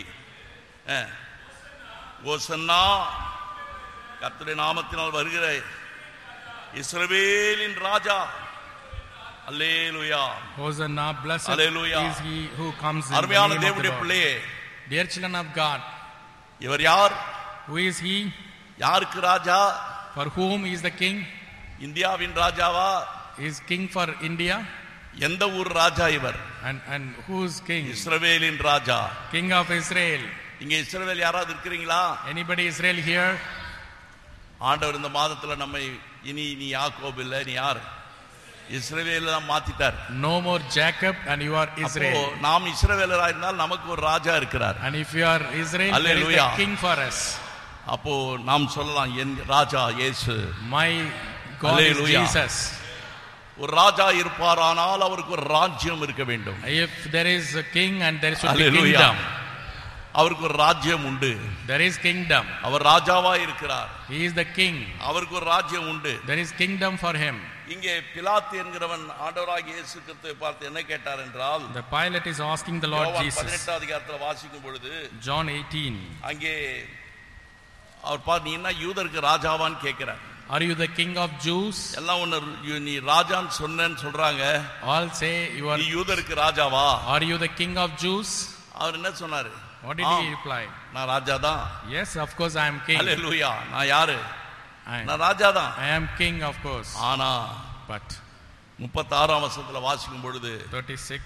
Speaker 1: ஓசன்னா கர்த்தருடைய நாமத்தினால் வருகிற இஸ்ரவேலின் ராஜா, அல்லேலூயா,
Speaker 2: Hosanna, blessed
Speaker 1: Hallelujah.
Speaker 2: is he who comes in the
Speaker 1: அருமையான
Speaker 2: name of the
Speaker 1: தேவனுடைய
Speaker 2: Lord.
Speaker 1: பிள்ளையே,
Speaker 2: Dear children of God,
Speaker 1: இவர் யார்?
Speaker 2: who is he?
Speaker 1: யாருக்கு ராஜா?
Speaker 2: For whom is the king?
Speaker 1: இந்தியாவின் ராஜாவா?
Speaker 2: Is king for India?
Speaker 1: எந்த ஊர் ராஜா இவர்?
Speaker 2: And and who's king?
Speaker 1: இஸ்ரவேலின் ராஜா.
Speaker 2: King of Israel.
Speaker 1: இங்க இஸ்ரவேல் யாராவது இருக்கிறீங்களா?
Speaker 2: Anybody Israel here?
Speaker 1: ஆண்டவர் இந்த மாதத்துல நம்மை இனி நீ யாக்கோபு இல்ல, நீ யார்? இஸ்ரவேல தான் மாத்திட்டார்.
Speaker 2: No more Jacob and you are Israel.
Speaker 1: அப்போ நாம் இஸ்ரவேலரா இருந்தால் நமக்கு ஒரு ராஜா இருக்கிறார்.
Speaker 2: And if you are Israel, there is
Speaker 1: Hallelujah.
Speaker 2: a king for us.
Speaker 1: அப்போ நாம் சொல்லலாம் என் ராஜா இயேசு.
Speaker 2: My God
Speaker 1: Hallelujah.
Speaker 2: is Jesus.
Speaker 1: ஒரு ராஜா இருப்பாரானால் அவருக்கு ஒரு ராஜ்யம் இருக்க வேண்டும்.
Speaker 2: If there is a king and there should be
Speaker 1: Hallelujah.
Speaker 2: kingdom.
Speaker 1: அவருக்கு ஒரு ராஜ்யம் உண்டு.
Speaker 2: There is kingdom.
Speaker 1: அவர் ராஜாவா இருக்கிறார்.
Speaker 2: He is the king.
Speaker 1: அவருக்கு ஒரு ராஜ்யம் உண்டு.
Speaker 2: There is kingdom for him.
Speaker 1: இங்கே பிலாத்து என்கிறவன் ஆண்டவராகிய இயேசு கிறிஸ்துவை பார்த்து என்ன கேட்டார் என்றால்,
Speaker 2: The Pilate is asking the Lord
Speaker 1: யோவான்
Speaker 2: Jesus.
Speaker 1: பதினெட்டாம் அதிகாரத்துல வாசிக்கும் பொழுது
Speaker 2: John eighteen.
Speaker 1: அங்கே அவர் பார்த்து நீ என்ன யூதருக்கு ராஜாவான்னு கேட்கிறார்.
Speaker 2: Are you the king of Jews?
Speaker 1: எல்லாம் ஒன்னு நீ ராஜான்னு சொன்னேன்னு சொல்றாங்க.
Speaker 2: All say you are.
Speaker 1: நீ யூதருக்கு ராஜாவா?
Speaker 2: Are you the king of Jews?
Speaker 1: அவர் என்ன சொன்னாரு?
Speaker 2: What did he reply?
Speaker 1: நான் ராஜா தான்.
Speaker 2: Yes, of course I am king.
Speaker 1: ஹல்லேலூயா. நான் யாரு?
Speaker 2: I,
Speaker 1: நான் ராஜா தான்.
Speaker 2: I am king, of course.
Speaker 1: ஆனா
Speaker 2: But
Speaker 1: முப்பத்தாறாம் வசனத்துல வாசிக்கும் பொழுது
Speaker 2: thirty-six.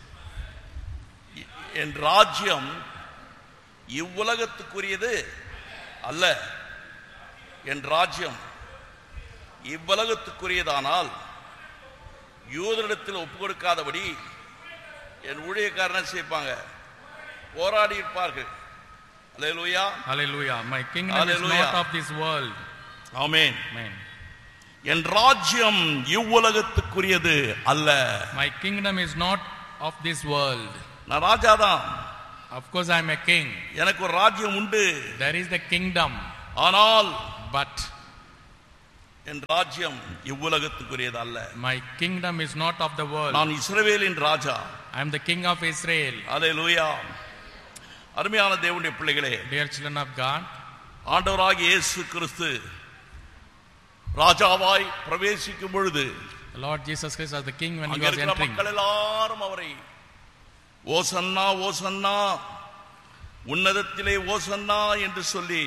Speaker 1: என் ராஜ்யம் இவ்வுலகத்துக்குரியது அல்ல. என் ராஜ்யம் இவ்வுலகத்துக்குரியதானால் யூதரிடத்தில் ஒப்பு கொடுக்காதபடி என் ஊழியக்காரனை சேர்ப்பாங்க, போராடி இருப்பார்கள். அல்லேலூயா.
Speaker 2: Hallelujah. My kingdom
Speaker 1: Hallelujah.
Speaker 2: is not of this world.
Speaker 1: Amen.
Speaker 2: Amen.
Speaker 1: என் ராஜ்யம் இவ்வுலகத்துக்குரியது அல்ல.
Speaker 2: My kingdom is not of this world.
Speaker 1: நான் ராஜா தான்.
Speaker 2: Of course I am a king.
Speaker 1: எனக்கு ஒரு ராஜ்யம் உண்டு.
Speaker 2: There is the kingdom.
Speaker 1: ஆனால்
Speaker 2: But
Speaker 1: என் ராஜ்யம் இவ்வுலகத்துக்குரியது அல்ல.
Speaker 2: my kingdom is not of the world.
Speaker 1: நான் இஸ்ரவேலின் ராஜா.
Speaker 2: I am the king of Israel.
Speaker 1: அல்லேலூயா. அருமையான தேவனுடைய பிள்ளைகளே,
Speaker 2: Dear children of God,
Speaker 1: ஆண்டவராகிய இயேசு கிறிஸ்து ராஜாவாய் பிரவேசிக்கும் பொழுது
Speaker 2: the Lord Jesus Christ as the king when he
Speaker 1: அங்க
Speaker 2: was
Speaker 1: இருக்கிற
Speaker 2: entering.
Speaker 1: மக்கள் எல்லாரும் அவரை ஓசன்னா ஓசன்னா உன்னதத்திலே ஓசன்னா என்று சொல்லி,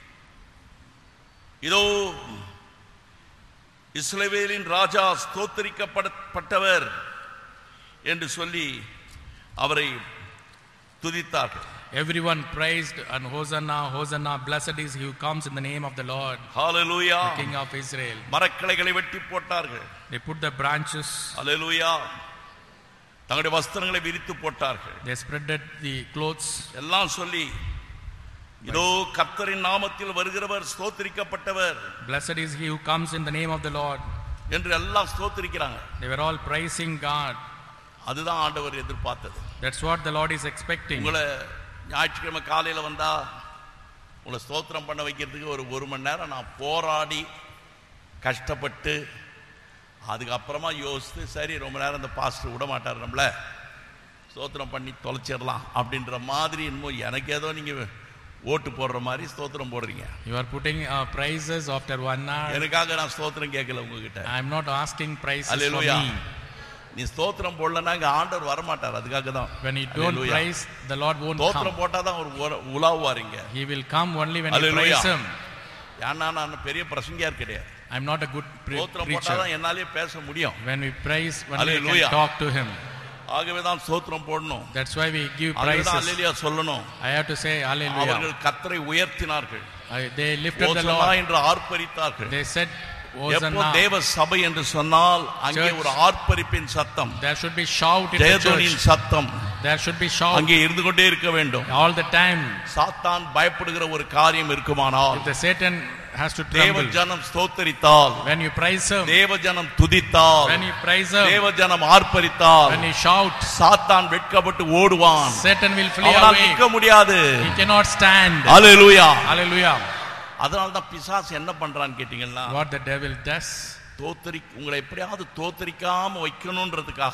Speaker 1: இதோ இஸ்ரவேலின் ராஜா ஸ்தோத்திரிக்கப்பட்டவர் என்று சொல்லி அவரை துதித்தார்கள்.
Speaker 2: Everyone praised and Hosanna, Hosanna, blessed is he who comes in the name of the Lord,
Speaker 1: hallelujah.
Speaker 2: the King of Israel.
Speaker 1: மரக்கிளைகளை வெட்டி போட்டார்கள்.
Speaker 2: They put the branches,
Speaker 1: ஹalleluya. தங்களுடைய வஸ்திரங்களை விரித்து போட்டார்கள்.
Speaker 2: they spreaded the clothes.
Speaker 1: எல்லாம் சொல்லி, இதோ கர்த்தரின் நாமத்தில் வருகிறவர் ஸ்தோத்திரிக்கப்பட்டவர்,
Speaker 2: Blessed is he who comes in the name of the Lord.
Speaker 1: என்று எல்லாம் ஸ்தோத்திரிக்கிறாங்க.
Speaker 2: They were all praising God.
Speaker 1: அதுதான் ஆண்டவர் எதிர்பார்த்தது.
Speaker 2: That's what the Lord is expecting.
Speaker 1: உங்களை ஞாயிற்றுக்கிழமை காலையில் வந்தா உங்களை ஸ்தோத்திரம் பண்ண வைக்கிறதுக்கு ஒரு ஒரு மணி நேரம் நான் போராடி கஷ்டப்பட்டு அதுக்கப்புறமா யோசித்து சரி ரொம்ப நேரம் அந்த பாஸ்டர் விட மாட்டார் நம்மள, ஸ்தோத்திரம் பண்ணி தொலைச்சிடலாம் அப்படின்ற மாதிரி இன்னும் எனக்கு ஏதோ நீங்கள் ஓட்டு போடுற மாதிரி ஸ்தோத்திரம் போடுறீங்க.
Speaker 2: You are putting uh, prices after one hour.
Speaker 1: எனக்காக நான் ஸ்தோத்திரம் கேட்கல உங்ககிட்ட.
Speaker 2: I am not asking prices
Speaker 1: Hallelujah.
Speaker 2: for me.
Speaker 1: நீ ஸ்தோத்திரம் போடலன்னா இங்க ஆண்டவர் வர மாட்டார். அதுக்காக தான்.
Speaker 2: When you don't Hallelujah. praise, the Lord won't come.
Speaker 1: ஸ்தோத்திரம் போட்டா தான் ஒரு உலாவுவாருங்க.
Speaker 2: He will come only when
Speaker 1: Hallelujah.
Speaker 2: you praise him.
Speaker 1: ஏன்னா நான் பெரிய பிரசங்கியார் கிடையாது.
Speaker 2: I am not a good pre-
Speaker 1: ஸ்தோத்திரம்
Speaker 2: preacher.
Speaker 1: போட்டா தான் என்னாலே பேச முடியும்.
Speaker 2: When we praise, when we
Speaker 1: Hallelujah.
Speaker 2: can talk to him.
Speaker 1: ஆகவே தான் ஸ்தோத்திரம் போடணும்.
Speaker 2: That's why we give
Speaker 1: ஆகவே தான்
Speaker 2: praises.
Speaker 1: அல்லேலூயா சொல்லணும்.
Speaker 2: I have to say hallelujah.
Speaker 1: அவர்கள் கர்த்தரை உயர்த்தினார்கள்.
Speaker 2: I, they lifted the
Speaker 1: ஓசன்னா
Speaker 2: Lord.
Speaker 1: என்று ஆர்ப்பரித்தார்கள்.
Speaker 2: They said
Speaker 1: எப்போ
Speaker 2: Hosanna.
Speaker 1: தேவ சபை என்று சொன்னால் அங்கே
Speaker 2: Church.
Speaker 1: ஒரு ஆர்ப்பரிப்பின் சத்தம்,
Speaker 2: There should be shout in the
Speaker 1: ஜெயதொனியின்
Speaker 2: church.
Speaker 1: சத்தம்
Speaker 2: There should be shout
Speaker 1: அங்கே இருந்து கொண்டே இருக்க வேண்டும்.
Speaker 2: all the time.
Speaker 1: சாத்தான் பயப்படுகிற ஒரு காரியம் இருக்குமானால்,
Speaker 2: If the Satan has to
Speaker 1: தேவ
Speaker 2: tremble,
Speaker 1: ஜனம் ஸ்தோத்தரித்தால்,
Speaker 2: when you praise him,
Speaker 1: தேவ ஜனம் துதித்தால்,
Speaker 2: when you praise him,
Speaker 1: தேவ ஜனம் ஆர்ப்பரித்தால்,
Speaker 2: when you shout,
Speaker 1: சாத்தான் வெட்கப்பட்டு ஓடுவான்.
Speaker 2: Satan will flee
Speaker 1: அவனால்
Speaker 2: away.
Speaker 1: நிற்க முடியாது.
Speaker 2: He cannot stand.
Speaker 1: Hallelujah.
Speaker 2: Hallelujah.
Speaker 1: அதனால தான் பிசாசு என்ன பண்றான்னு கேட்டீங்கன்னா,
Speaker 2: What the devil does,
Speaker 1: தோத்தரி உங்களை எப்படியாவது தோத்தரிக்காம வைக்கணும்ன்றதுக்காக.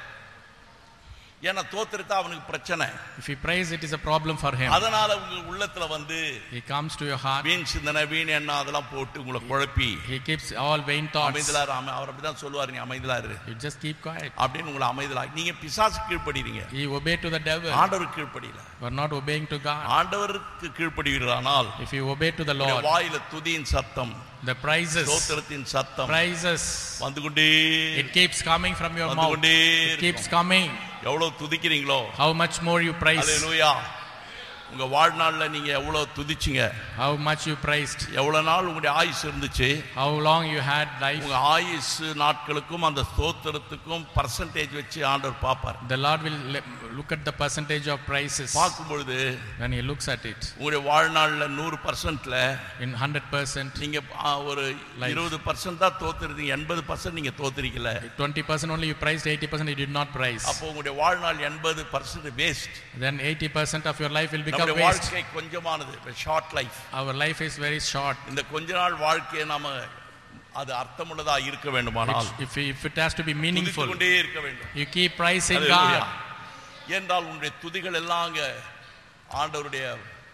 Speaker 1: ஏன்னா தோத்தரித்தா அவனுக்கு பிரச்சனை.
Speaker 2: if he prays, it is a problem for him.
Speaker 1: அதனால உங்க உள்ளத்துல வந்து
Speaker 2: He comes to your heart.
Speaker 1: வீண் சிந்தனை, வீண் எண்ணம் அதெல்லாம் போட்டு உங்களை குழப்பி,
Speaker 2: He keeps all vain thoughts.
Speaker 1: அமைதலா இரு. அவர் அப்படிதான் சொல்லுவாரு, நீ அமைதலா இரு
Speaker 2: You just keep quiet.
Speaker 1: அப்படின்னு உங்களை அமைதலா. நீங்க பிசாசு கீழ்ப்படிறீங்க,
Speaker 2: You obey to the devil.
Speaker 1: ஆண்டவருக்கு கீழ்ப்படியல.
Speaker 2: You are not obeying to God.
Speaker 1: ஆண்டவருக்கு கீழ்ப்படிவீர்களானால்
Speaker 2: If you obey to the
Speaker 1: உங்களுடைய
Speaker 2: Lord,
Speaker 1: வாயில துதியின் சத்தம்,
Speaker 2: the praises,
Speaker 1: ஸ்தோத்திரத்தின் சத்தம்
Speaker 2: praises,
Speaker 1: வந்து கொண்டே
Speaker 2: it keeps coming from your
Speaker 1: வந்து
Speaker 2: mouth.
Speaker 1: கொண்டே
Speaker 2: It keeps
Speaker 1: இருக்கும்.
Speaker 2: coming.
Speaker 1: எவ்வளவு துதிக்கிறீங்களோ,
Speaker 2: How much more you praise.
Speaker 1: அல்லேலூயா. உங்க வாழ்நாள்ல நீங்க எவ்வளவு துதிச்சீங்க,
Speaker 2: How much you praised.
Speaker 1: எவ்வளவு நாள் உங்களுடைய ஆயுசு இருந்துச்சு,
Speaker 2: How long you had life.
Speaker 1: உங்க ஆயுசு நாட்களுக்கும் அந்த ஸ்தோத்திரத்துக்கும் பர்சன்டேஜ் வச்சு ஆண்டவர் பார்ப்பார்.
Speaker 2: The Lord will le- look at the percentage of praises.
Speaker 1: பார்க்கும் பொழுது
Speaker 2: When he looks at it,
Speaker 1: உங்களுடைய வாழ்நாள்ல நூறு பர்சன்ட்ல
Speaker 2: in one hundred percent,
Speaker 1: நீங்க ஆ, ஒரு இருபது பர்சன்ட் தான் தோத்துறீங்க, எண்பது பர்சன்ட் நீங்க தோத்துறீங்கல.
Speaker 2: twenty percent only you praised, eighty percent you did not praise.
Speaker 1: அப்போ உங்களுடைய வாழ்நாள் எண்பது percent waste.
Speaker 2: Then eighty percent of your life will become
Speaker 1: நம்முடைய
Speaker 2: waste.
Speaker 1: வாழ்க்கை கொஞ்சமானது, short life.
Speaker 2: Our life is very short.
Speaker 1: இந்த கொஞ்ச நாள் வாழ்க்கையை நாம அது அர்த்தமுள்ளதா இருக்க வேண்டுமானால்
Speaker 2: If, if, if it has to be meaningful,
Speaker 1: துதித்துக் கொண்டே இருக்க வேண்டும்.
Speaker 2: you keep praising
Speaker 1: hallelujah.
Speaker 2: God.
Speaker 1: என்றால் உன்னுடைய துதிகள் எல்லாம் அங்க ஆண்டவருடைய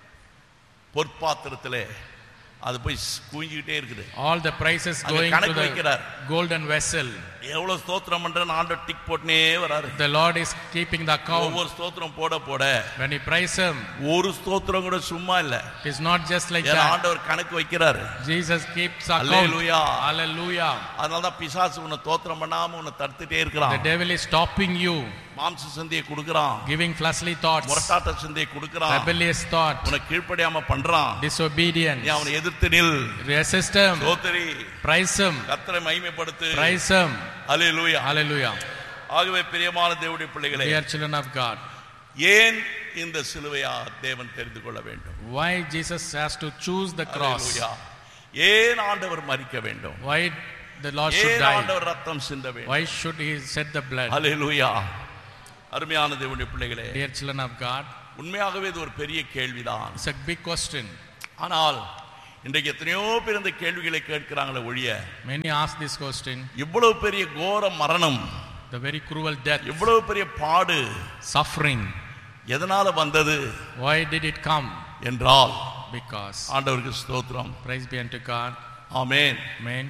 Speaker 1: பொற்பாத்திரத்திலே அது போய் குவிஞ்சிக்கிட்டே இருக்குது.
Speaker 2: All the praises
Speaker 1: அங்க
Speaker 2: going to
Speaker 1: கணக்கு
Speaker 2: the
Speaker 1: வைக்கிறார்.
Speaker 2: golden vessel.
Speaker 1: எவ்வளவு ஸ்தோத்திரம் பண்றேன்னு ஆண்டவர் டிக் போட்டுனே வராரு.
Speaker 2: The Lord is keeping the account.
Speaker 1: ஒவ்வொரு ஸ்தோத்திரம் போட போட
Speaker 2: When you praise him,
Speaker 1: ஒரு ஸ்தோத்திரம் கூட சும்மா இல்ல.
Speaker 2: it is not just like
Speaker 1: ஏன்னா
Speaker 2: that.
Speaker 1: ஆண்டவர் கணக்கு வைக்கிறாரு.
Speaker 2: Jesus keeps account.
Speaker 1: அல்லேலூயா.
Speaker 2: Hallelujah.
Speaker 1: அதனால தான் பிசாசு உன்னை தோத்திரம் பண்ணாம உன்னை தடுத்துட்டே இருக்கிறான்.
Speaker 2: The devil is stopping you,
Speaker 1: மாம்ச சிந்தையை கொடுக்கறான்,
Speaker 2: giving fleshly thoughts,
Speaker 1: முரட்டாட்ட சிந்தையை கொடுக்கறான்,
Speaker 2: rebellious thought,
Speaker 1: உன்னை கீழ்ப்படியாம பண்றான்.
Speaker 2: disobedience.
Speaker 1: நீ அவனை எதிர்த்து நில்,
Speaker 2: Resist him.
Speaker 1: ஸ்தோத்திரி,
Speaker 2: Praise him.
Speaker 1: கர்த்தரை மகிமைப்படுத்து.
Speaker 2: Praise him.
Speaker 1: அல்லேலூயா.
Speaker 2: Hallelujah.
Speaker 1: ஆகவே பிரியமான தேவனுடைய பிள்ளைகளே,
Speaker 2: Dear children of God,
Speaker 1: ஏன் இந்த சிலுவையா தேவன் தெரிந்து கொள்ள வேண்டும்?
Speaker 2: why Jesus has to choose the cross?
Speaker 1: அல்லேலூயா. ஏன் ஆண்டவர் மரிக்க வேண்டும்?
Speaker 2: Why the Lord should
Speaker 1: ஏன்
Speaker 2: die?
Speaker 1: ஆண்டவர் ரத்தம் சிந்த வேண்டும்?
Speaker 2: Why should he shed the blood?
Speaker 1: அல்லேலூயா. அருமையான தேவனுடைய பிள்ளைகளே,
Speaker 2: Dear children of God,
Speaker 1: உண்மையாகவே இது ஒரு பெரிய கேள்விதான்.
Speaker 2: it's a big question.
Speaker 1: ஆனால் இன்றைக்கு எத்தனையோ பேர் இந்த கேள்விகளை கேட்கிறாங்களே ஒழிய,
Speaker 2: Many ask this question.
Speaker 1: இவ்வளவு பெரிய கோர மரணம்,
Speaker 2: The very cruel death,
Speaker 1: இவ்வளவு பெரிய பாடு
Speaker 2: suffering,
Speaker 1: எதனால வந்தது
Speaker 2: why did it come?
Speaker 1: என்றால்,
Speaker 2: Because.
Speaker 1: ஆண்டவருக்கு ஸ்தோத்திரம்.
Speaker 2: Praise be unto God.
Speaker 1: Amen.
Speaker 2: Amen.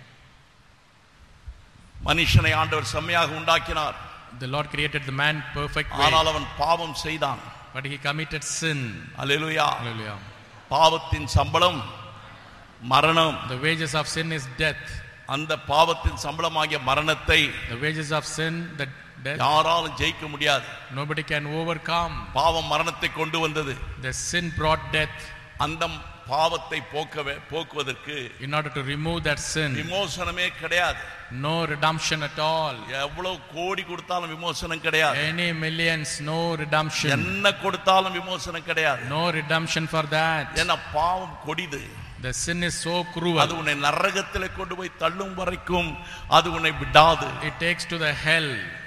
Speaker 1: மனுஷனை ஆண்டவர் செம்மையாக உண்டாக்கினார்.
Speaker 2: The Lord created the man perfect way,
Speaker 1: ஆனால் அவன் பாவம் செய்தான்.
Speaker 2: but he committed sin.
Speaker 1: Hallelujah.
Speaker 2: Hallelujah.
Speaker 1: பாவத்தின் சம்பளம் மரணம்.
Speaker 2: The wages of sin is death.
Speaker 1: அந்த பாவத்தின் சம்பளமாகிய மரணத்தை
Speaker 2: The wages of sin, the death,
Speaker 1: யாராலும் ஜெயிக்க முடியாது.
Speaker 2: nobody can overcome.
Speaker 1: பாவம் மரணத்தை கொண்டு வந்தது.
Speaker 2: The sin brought death.
Speaker 1: அந்த பாவத்தை போக்கவே போக்குவதற்கு
Speaker 2: In order to remove that sin,
Speaker 1: விமோசனமே கிடையாது.
Speaker 2: no redemption at all.
Speaker 1: எவ்வளவு கோடி கொடுத்தாலும் விமோசனம் கிடையாது.
Speaker 2: Any millions, no redemption.
Speaker 1: என்ன கொடுத்தாலும் விமோசனம் கிடையாது.
Speaker 2: No redemption for that.
Speaker 1: ஏன்னா பாவம் கொடிது.
Speaker 2: The sin is so cruel.
Speaker 1: அது உன்னை நரகத்திலே கொண்டு போய் தள்ளும் வரைக்கும் அது உன்னை விடாது.
Speaker 2: It takes to the hell.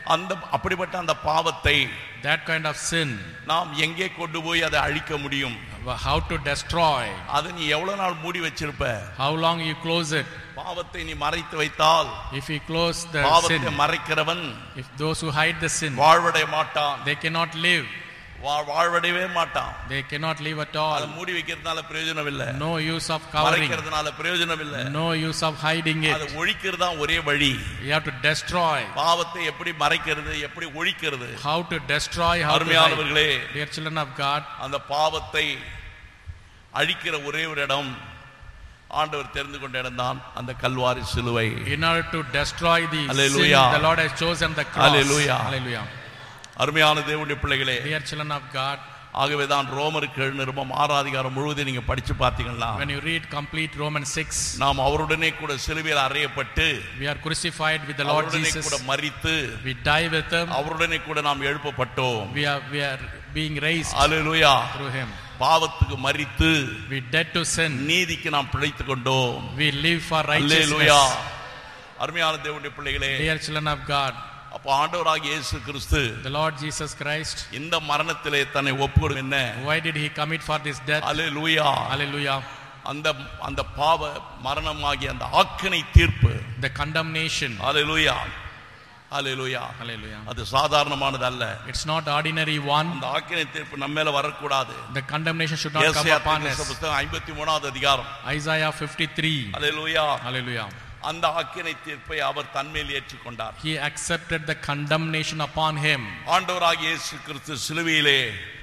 Speaker 1: அந்த அப்படிப்பட்ட அந்த பாவத்தை,
Speaker 2: that kind of sin,
Speaker 1: நாம் எங்கே கொண்டு போய் அதை அழிக்க முடியும்?
Speaker 2: how to destroy?
Speaker 1: அதை நீ எவ்வளவு நாள் மூடி வச்சிருப்ப?
Speaker 2: How long you close it?
Speaker 1: பாவத்தை நீ மறைத்து வைத்தால்,
Speaker 2: if you close the
Speaker 1: பாவத்தை
Speaker 2: sin,
Speaker 1: மறைக்கிறவன்,
Speaker 2: if those who hide the sin,
Speaker 1: வாழ்வடைய மாட்டான்.
Speaker 2: they cannot live,
Speaker 1: வாழ்வடையவே மாட்டான்.
Speaker 2: they cannot live at all.
Speaker 1: அதை மூடி வைக்கிறதுனால பிரயோஜனம் இல்லை.
Speaker 2: no use of covering,
Speaker 1: மறைக்கிறதுனால பிரயோஜனம் இல்லை.
Speaker 2: no use of hiding it.
Speaker 1: அதை ஒழிக்கிறது தான் ஒரே வழி.
Speaker 2: you have to destroy.
Speaker 1: பாவத்தை எப்படி மறைக்கிறது, எப்படி ஒழிக்கிறது?
Speaker 2: how to destroy, how to
Speaker 1: அருமையானவர்களே,
Speaker 2: dear children of God,
Speaker 1: அந்த பாவத்தை அழிக்கிற ஒரே ஒரு இடம் ஆண்டவர் தெரிந்து கொண்ட இடம் தான் அந்த கல்வாரி சிலுவை.
Speaker 2: in order to destroy the
Speaker 1: Hallelujah.
Speaker 2: sin, the Lord has chosen the cross.
Speaker 1: Hallelujah.
Speaker 2: Hallelujah.
Speaker 1: அருமையான தேவனுடைய பிள்ளைகளே,
Speaker 2: dear children of God,
Speaker 1: ஆகவே தான் ரோமருக்கு எழுதின நிருபம் ஆறாம் அதிகாரம் முழுவதும் நீங்க படிச்சு பார்த்தீங்கன்னா,
Speaker 2: when you read complete Romans six,
Speaker 1: நாம் அவருடனே கூட சிலுவையில் அறையப்பட்டு,
Speaker 2: we are crucified with the Lord
Speaker 1: அவருடனே
Speaker 2: Jesus,
Speaker 1: கூட மரித்து,
Speaker 2: we die with him,
Speaker 1: அவருடனே கூட நாம் எழுப்பப்பட்டோம்.
Speaker 2: we are we are being raised
Speaker 1: hallelujah.
Speaker 2: through him.
Speaker 1: பாவத்துக்கு மரித்து,
Speaker 2: we dead to sin,
Speaker 1: நீதிக்கு நாம் பிழைத்துக் கொண்டோம்.
Speaker 2: we live for
Speaker 1: hallelujah.
Speaker 2: righteousness.
Speaker 1: அருமையான தேவனுடைய பிள்ளைகளே,
Speaker 2: dear children of God,
Speaker 1: அப்ப ஆண்டவராகிய இயேசு கிறிஸ்து
Speaker 2: the Lord Jesus Christ,
Speaker 1: இந்த மரணத்திலே தன்னை ஒப்புக்கொடு என்ன?
Speaker 2: why did he commit for this death?
Speaker 1: Hallelujah.
Speaker 2: Hallelujah.
Speaker 1: அந்த அந்த பாவ மரணமாகிய அந்த ஆக்கினை தீர்ப்பு,
Speaker 2: the condemnation,
Speaker 1: hallelujah, hallelujah,
Speaker 2: hallelujah,
Speaker 1: அது சாதாரணமானது அல்ல.
Speaker 2: it's not ordinary one.
Speaker 1: அந்த ஆக்கினை தீர்ப்பு நம்ம மேல வரக்கூடாது.
Speaker 2: the condemnation should not come
Speaker 1: ஏசாயா
Speaker 2: upon us.
Speaker 1: புத்தகம் ஐம்பத்தி மூன்றாவது அதிகாரம்,
Speaker 2: Isaiah fifty-three,
Speaker 1: ஹல்லேலூயா,
Speaker 2: hallelujah,
Speaker 1: அந்த ஆக்கினை தீர்ப்பை அவர் தன்மேல் ஏற்றுக்கொண்டார்.
Speaker 2: he accepted the condemnation upon him.
Speaker 1: ஆண்டவராகிய இயேசு கிறிஸ்து சிலுவையிலே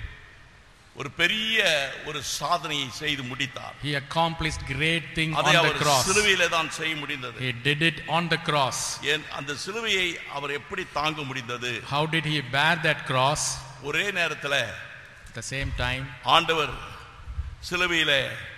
Speaker 1: ஒரு பெரிய ஒரு சாதனையை செய்து முடித்தார்.
Speaker 2: he accomplished great thing on
Speaker 1: அதை
Speaker 2: the
Speaker 1: அவர்
Speaker 2: cross.
Speaker 1: சிலுவையிலே தான் செய்ய முடிந்தது.
Speaker 2: he did it on the cross.
Speaker 1: ஏன் அந்த சிலுவையை அவர் எப்படி தாங்க முடிந்தது?
Speaker 2: how did he bear that cross?
Speaker 1: ஒரே நேரத்தில்
Speaker 2: at the same time,
Speaker 1: ஆண்டவர் சிலுவையிலே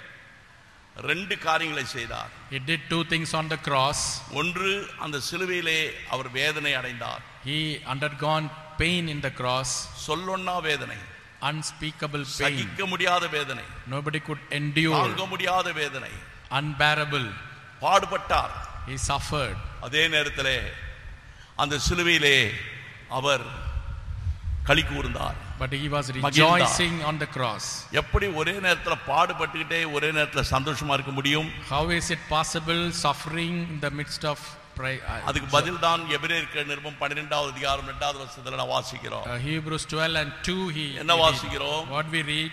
Speaker 1: ரெண்டு காரியங்களை செய்தார்.
Speaker 2: he did two things on the cross.
Speaker 1: ஒன்று, அந்த சிலுவையிலே அவர் வேதனை அடைந்தார்.
Speaker 2: he undergone pain in the cross,
Speaker 1: சொல்லொன்னா வேதனை,
Speaker 2: unspeakable pain,
Speaker 1: சகிக்க முடியாத வேதனை,
Speaker 2: nobody could endure,
Speaker 1: தாங்க முடியாத வேதனை,
Speaker 2: unbearable,
Speaker 1: பாடுபட்டார்.
Speaker 2: he suffered.
Speaker 1: அதே நேரத்திலே அந்த சிலுவையிலே அவர் களி கூர்ந்தார்.
Speaker 2: but he was rejoicing on the cross.
Speaker 1: எப்படி ஒரே நேரத்தில் பாடுபட்டுக்கிட்டே ஒரே நேரத்தில் சந்தோஷமா இருக்க முடியும்?
Speaker 2: how is it possible suffering in the midst of pray?
Speaker 1: அதுக்கு பதில் தான் எபிரேயர் நிருபம் பன்னிரண்டாவது அதிகாரம் இரண்டாவது வசனத்துல நான் வாசிக்கிறோம்.
Speaker 2: uh, Hebrews twelve and two, he
Speaker 1: என்ன
Speaker 2: we read.
Speaker 1: வாசிக்கிறோம்?
Speaker 2: what we read,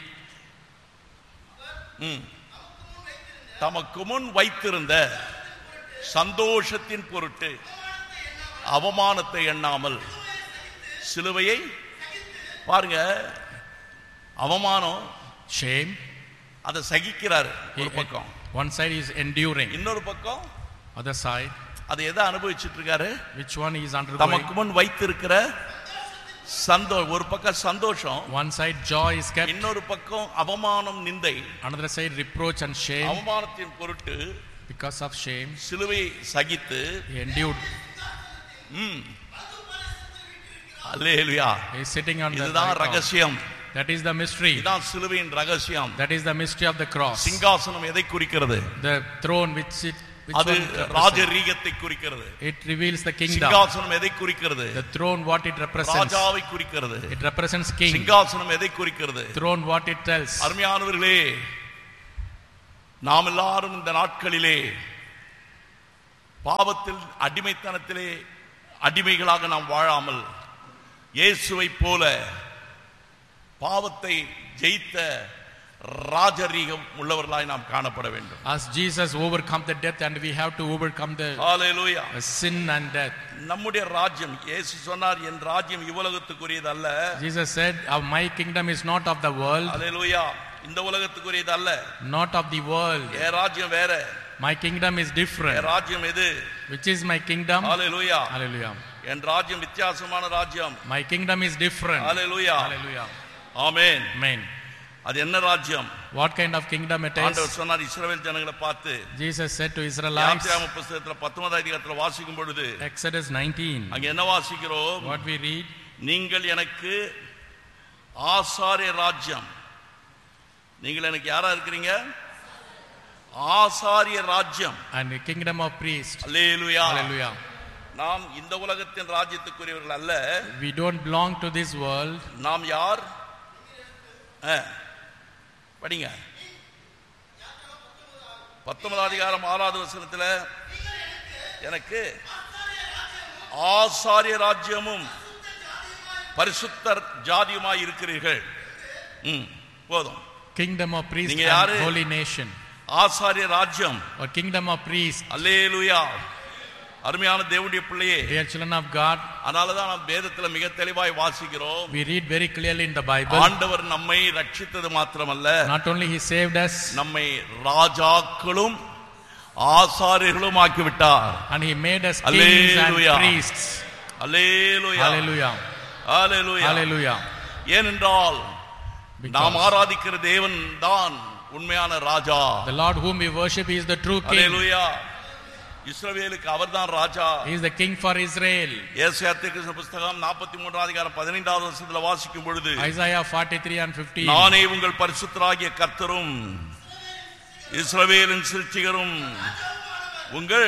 Speaker 1: ம் தமக்கு முன் வைத்திருந்த சந்தோஷத்தின் பொருட்டு அவமானத்தை எண்ணாமல் சிலுவையை, பாருங்க, அவமானம்,
Speaker 2: shame,
Speaker 1: அதை சகிக்கிறார் ஒரு பக்கம்,
Speaker 2: one side is enduring,
Speaker 1: இன்னொரு பக்கம்
Speaker 2: other side,
Speaker 1: அதை எதை அனுபவிச்சுட்டு இருக்காரு?
Speaker 2: which one is undergoing?
Speaker 1: தமக்கு முன் வைத்திருக்கிற சந்தோஷம், ஒரு பக்கம் சந்தோஷம்,
Speaker 2: one side joy is kept,
Speaker 1: இன்னொரு பக்கம் அவமானம், நிந்தை,
Speaker 2: another side reproach and shame.
Speaker 1: அவமானத்தின் பொருட்டு
Speaker 2: because of shame,
Speaker 1: சிலுவை சகித்து
Speaker 2: he endured.
Speaker 1: ம் அல்லேலூயா.
Speaker 2: he is sitting on the
Speaker 1: இதுதான்
Speaker 2: right arm.
Speaker 1: ரகசியம்,
Speaker 2: that is the mystery,
Speaker 1: இதுதான் சிலுவையின் ரகசியம்.
Speaker 2: that is the mystery of the cross.
Speaker 1: சிங்காசனம் எதை குறிக்கிறது?
Speaker 2: the throne which it which
Speaker 1: அது
Speaker 2: one represents?
Speaker 1: ராஜரீகத்தை குறிக்கிறது.
Speaker 2: it reveals the kingdom.
Speaker 1: சிங்காசனம் எதை குறிக்கிறது?
Speaker 2: the throne what it represents?
Speaker 1: ராஜாவை குறிக்கிறது.
Speaker 2: it represents king.
Speaker 1: சிங்காசனம் எதை குறிக்கிறது?
Speaker 2: throne what it tells?
Speaker 1: அருமையானவர்களே, நாம் எல்லாரும் இந்த நாட்களிலே பாவத்தில் அடிமைத்தனத்திலே அடிமைகளாக நாம் வாழாமல் இயேசுவை போல பாவத்தை ஜெயித்த ராஜரீகம் உள்ளவர்களாய் நாம் காணப்பட வேண்டும்.
Speaker 2: as Jesus overcome the death and we have to overcome the
Speaker 1: hallelujah,
Speaker 2: sin and death.
Speaker 1: நம்முடைய ராஜ்யம், இயேசு சொன்னார், என் ராஜ்யம் இவ்வுலகத்துக்குரியது அல்ல.
Speaker 2: Jesus said, my kingdom is not of the world.
Speaker 1: ஹalleluya, இந்த உலகத்துக்குரியது அல்ல.
Speaker 2: not of the world.
Speaker 1: என் ராஜ்யம் வேற.
Speaker 2: my kingdom is different.
Speaker 1: என் ராஜ்யம் எது?
Speaker 2: which is my kingdom?
Speaker 1: Hallelujah,
Speaker 2: hallelujah.
Speaker 1: என் ராஜ்யம் வித்தியாசமான ராஜ்யம்.
Speaker 2: my kingdom is different.
Speaker 1: Hallelujah,
Speaker 2: hallelujah,
Speaker 1: amen.
Speaker 2: amen.
Speaker 1: அது என்ன ராஜ்யம்?
Speaker 2: what kind of kingdom it is?
Speaker 1: ஆண்டவர் சொன்னார் இஸ்ரவேல் ஜனங்களை பார்த்து,
Speaker 2: Jesus said to Israelites,
Speaker 1: யாத்திராகம புத்தகத்துல பத்தொன்பதாம் அதிகாரத்துல வாசிக்கும் பொழுது
Speaker 2: Exodus nineteen,
Speaker 1: அங்க என்ன வாசிக்கிறோம்?
Speaker 2: what we read,
Speaker 1: நீங்கள் எனக்கு ஆசாரிய ராஜ்யம். நீங்கள் எனக்கு யாரா இருக்கிறீங்க? ஆசாரிய ராஜ்யம்.
Speaker 2: and the kingdom of priests.
Speaker 1: Hallelujah.
Speaker 2: hallelujah.
Speaker 1: நாம் இந்த உலகத்தின் ராஜ்யத்துக்குரியவர்கள் அல்ல.
Speaker 2: We don't belong to this world.
Speaker 1: நாம் யார்? படிங்க. பத்தொன்பதாம் அதிகாரம் ஆறாவது வசனத்தில் எனக்கு ஆசாரிய ராஜ்யமும் பரிசுத்தர் ஜாதியுமாய் இருக்கிறீர்கள். போதும்.
Speaker 2: Kingdom of priests and holy nation.
Speaker 1: ஆசாரிய ராஜ்யம்
Speaker 2: or kingdom of priests.
Speaker 1: அல்லேலூயா. அருமையான தேவனுடைய பிள்ளையே,
Speaker 2: dear children of God,
Speaker 1: அதனால தான் நாம் வேதத்துல மிக தெளிவாய் வாசிக்கிறோம்.
Speaker 2: we read very clearly in the Bible.
Speaker 1: ஆண்டவர் நம்மை ரட்சித்தது மாத்திரமல்ல,
Speaker 2: not only he saved us,
Speaker 1: நம்மை ராஜாக்களும் ஆசாரியர்களும் ஆக்கி விட்டார்.
Speaker 2: and he made us kings and priests.
Speaker 1: Hallelujah.
Speaker 2: Hallelujah.
Speaker 1: Hallelujah.
Speaker 2: Hallelujah.
Speaker 1: ஏனென்றால் நாம் ஆராதிக்கிற தேவன் தான் உண்மையான ராஜா.
Speaker 2: the Lord whom we worship is the true king.
Speaker 1: Hallelujah. இஸ்ரவேலுக்கு அவர்தான் ராஜா.
Speaker 2: He is the king for Israel.
Speaker 1: ஏசாயா தீர்க்கதரிசன புத்தகம் நாற்பத்தி மூன்றாம் அதிகாரம் பதினைந்தாவது வசனத்தில் வாசிக்கும் பொழுது,
Speaker 2: Isaiah forty-three and fifteen,
Speaker 1: நானே உங்கள் பரிசுத்தராகிய கர்த்தரும் இஸ்ரவேலின் சிருஷ்டிகரும் உங்கள்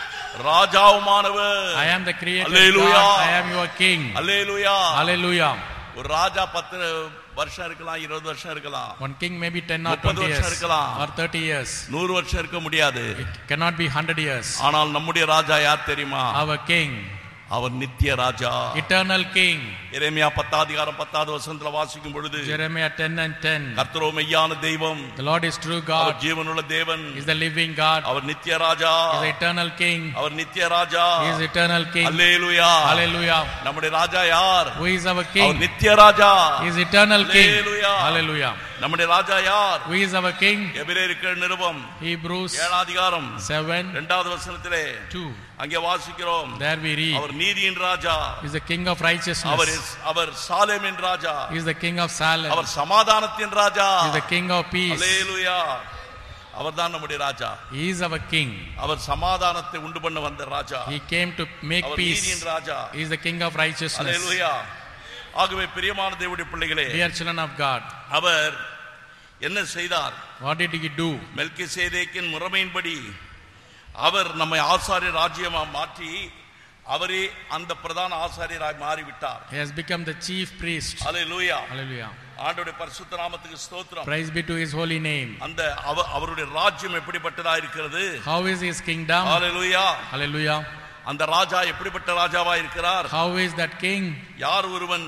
Speaker 1: ராஜாவுமானவர்.
Speaker 2: I am the creator God, I am your king.
Speaker 1: Hallelujah.
Speaker 2: Hallelujah.
Speaker 1: ஒரு ராஜா பத்து வருஷம் இருக்கலாம், இருபது வருஷம் இருக்கலாம்.
Speaker 2: One king may be ten or twenty years or thirty years.
Speaker 1: நூறு வருஷம் இருக்க முடியாது.
Speaker 2: It cannot be one hundred years.
Speaker 1: ஆனால் நம்முடைய ராஜா யார் தெரியுமா?
Speaker 2: Our king,
Speaker 1: அவர் நித்திய ராஜா,
Speaker 2: eternal king.
Speaker 1: எரேமியா பத்தாவது அதிகாரம் பத்தாவது வசனத்துல வாசிக்கும் பொழுது,
Speaker 2: Jeremiah ten and ten,
Speaker 1: கர்த்தரோ மெய்யான தெய்வம்,
Speaker 2: the Lord is true God,
Speaker 1: அவர் ஜீவனுள்ள தேவன்,
Speaker 2: is the living God,
Speaker 1: அவர் நித்திய ராஜா,
Speaker 2: is the eternal king,
Speaker 1: அவர் நித்திய ராஜா,
Speaker 2: is eternal king.
Speaker 1: Hallelujah.
Speaker 2: Hallelujah.
Speaker 1: நம்முடைய ராஜா யார்?
Speaker 2: Who is our
Speaker 1: our
Speaker 2: king?
Speaker 1: நித்திய ராஜா,
Speaker 2: is eternal king.
Speaker 1: Hallelujah.
Speaker 2: Hallelujah.
Speaker 1: நம்முடைய ராஜா யார்?
Speaker 2: Who is our king?
Speaker 1: எபிரேயருக்கு நிருபம்
Speaker 2: Hebrews
Speaker 1: ஏழாம் அதிகாரம்
Speaker 2: seven
Speaker 1: இரண்டாவது வசனத்திலே
Speaker 2: two,
Speaker 1: அங்கே வாசிக்கிறோம்,
Speaker 2: there we read,
Speaker 1: அவர் நீதியின் ராஜா,
Speaker 2: is the king of righteousness,
Speaker 1: our our சாலேமின் Raja,
Speaker 2: is the king of Salem,
Speaker 1: அவர் சமாதானத்தின் ராஜா,
Speaker 2: is the king of peace.
Speaker 1: அல்லேலூயா. அவர்தான் நம்முடைய ராஜா.
Speaker 2: He is our king.
Speaker 1: அவர் சமாதானத்தை உண்டு பண்ண வந்த ராஜா.
Speaker 2: He came to make
Speaker 1: our
Speaker 2: peace.
Speaker 1: நீதியின் ராஜா.
Speaker 2: He is the king of righteousness.
Speaker 1: அல்லேலூயா. ஆகவே பிரியமான தேவனுடைய பிள்ளைகளே,
Speaker 2: dear children of God,
Speaker 1: அவர் என்ன செய்தார்?
Speaker 2: what did he do?
Speaker 1: மெல்கிசேதேக்கின் முறைமையின்படி அவர் நம்மை ஆசாரிய ராஜ்யமா மாற்றி அவரே அந்த பிரதான ஆசாரியராய் மாறிவிட்டார்.
Speaker 2: He has become the chief priest.
Speaker 1: Hallelujah.
Speaker 2: Hallelujah.
Speaker 1: ஆண்டவருடைய பரிசுத்த நாமத்துக்கு ஸ்தோத்திரம்.
Speaker 2: Praise be to his holy name.
Speaker 1: அந்த அவருடைய ராஜ்யம் எப்படிப்பட்டதா இருக்கிறது?
Speaker 2: How is his kingdom?
Speaker 1: Hallelujah.
Speaker 2: Hallelujah.
Speaker 1: அந்த ராஜா எப்படிப்பட்ட ராஜாவா இருக்கிறார்?
Speaker 2: How is that king?
Speaker 1: யார் ஒருவன்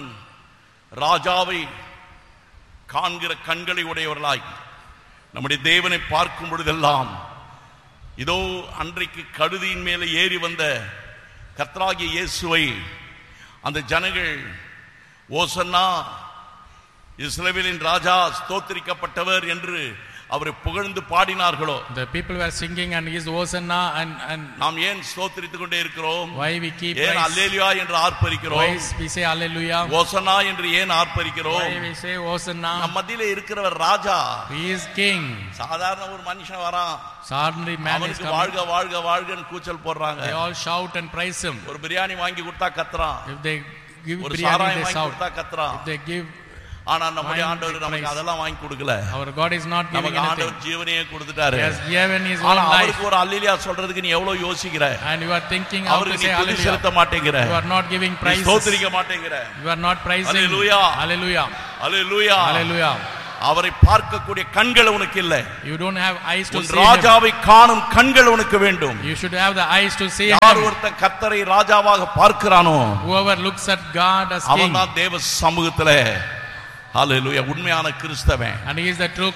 Speaker 1: ராஜாவை காண்கிற கண்களை உடையவர்களாய் நம்முடைய தேவனை பார்க்கும் பொழுதெல்லாம், இதோ அன்றைக்கு கழுதியின் மேலே ஏறி வந்த கர்த்தராகிய இயேசுவை அந்த ஜனங்கள் ஓசன்னா இஸ்ரவேலின் ராஜா ஸ்தோத்திரிக்கப்பட்டவர் என்று அவரை புகழ்ந்து பாடினார்களோ,
Speaker 2: the people were singing and his hosanna and and
Speaker 1: நாம் ஏன் ஸ்தோத்திரித்துக் கொண்டே இருக்கிறோம்?
Speaker 2: why we keep
Speaker 1: ஏன் அல்லேலூயா என்று ஆர்ப்பரிக்கிறோம்?
Speaker 2: why we say hallelujah?
Speaker 1: ஓசன்னா என்று ஏன் ஆர்ப்பரிக்கிறோம்?
Speaker 2: why we say hosanna?
Speaker 1: நம் மத்தியிலே இருக்கிறவர் ராஜா.
Speaker 2: he is king.
Speaker 1: சாதாரண ஒரு மனுஷன் வரான்,
Speaker 2: ordinary man is
Speaker 1: அவனுக்கு
Speaker 2: coming,
Speaker 1: வாழ்க வாழ்க வாழ்கன்னு கூச்சல் போடுறாங்க.
Speaker 2: they all shout and praise him.
Speaker 1: ஒரு பிரியாணி வாங்கி கொடுத்தா கத்துறான்,
Speaker 2: if they give
Speaker 1: ஒரு
Speaker 2: biryani
Speaker 1: சாராயம்
Speaker 2: they
Speaker 1: வாங்கி
Speaker 2: shout,
Speaker 1: கொடுத்தா கத்துறான்.
Speaker 2: if they give,
Speaker 1: ஆனா நம்முடைய ஆண்டவர் நமக்கு அதெல்லாம் வாங்கி கொடுக்கல.
Speaker 2: our God is not giving
Speaker 1: நமக்கு
Speaker 2: anything.
Speaker 1: ஆண்டவர் ஜீவனையே கொடுத்துட்டாரு.
Speaker 2: He has given his own
Speaker 1: ஆனா
Speaker 2: life.
Speaker 1: அவருக்கு ஒரு அல்லேலூயா சொல்றதுக்கு நீ எவ்வளவு யோசிக்கிற?
Speaker 2: and you are thinking how to
Speaker 1: அவருக்கு
Speaker 2: say
Speaker 1: நீ துதி
Speaker 2: hallelujah.
Speaker 1: செலுத்த மாட்டேங்கிற,
Speaker 2: you are not giving
Speaker 1: நீ
Speaker 2: praises,
Speaker 1: ஸ்தோத்திரிக்க மாட்டேங்கிற.
Speaker 2: you are not praising.
Speaker 1: Hallelujah.
Speaker 2: Hallelujah.
Speaker 1: Hallelujah.
Speaker 2: Hallelujah.
Speaker 1: அவரை பார்க்கக்கூடிய கண்கள் உனக்கு இல்லை.
Speaker 2: you don't have eyes to
Speaker 1: உன்
Speaker 2: see him.
Speaker 1: ராஜாவை காணும் கண்கள் உனக்கு வேண்டும்.
Speaker 2: you should have the eyes to see
Speaker 1: யார்
Speaker 2: him.
Speaker 1: ஒருத்தன் கர்த்தரை ராஜாவாக பார்க்கிறானோ,
Speaker 2: whoever looks at God as king,
Speaker 1: அவன்தான் தேவ சமூகத்திலே ஹல்லேலூயா உண்மையான கிறிஸ்தவன்.
Speaker 2: and he is the true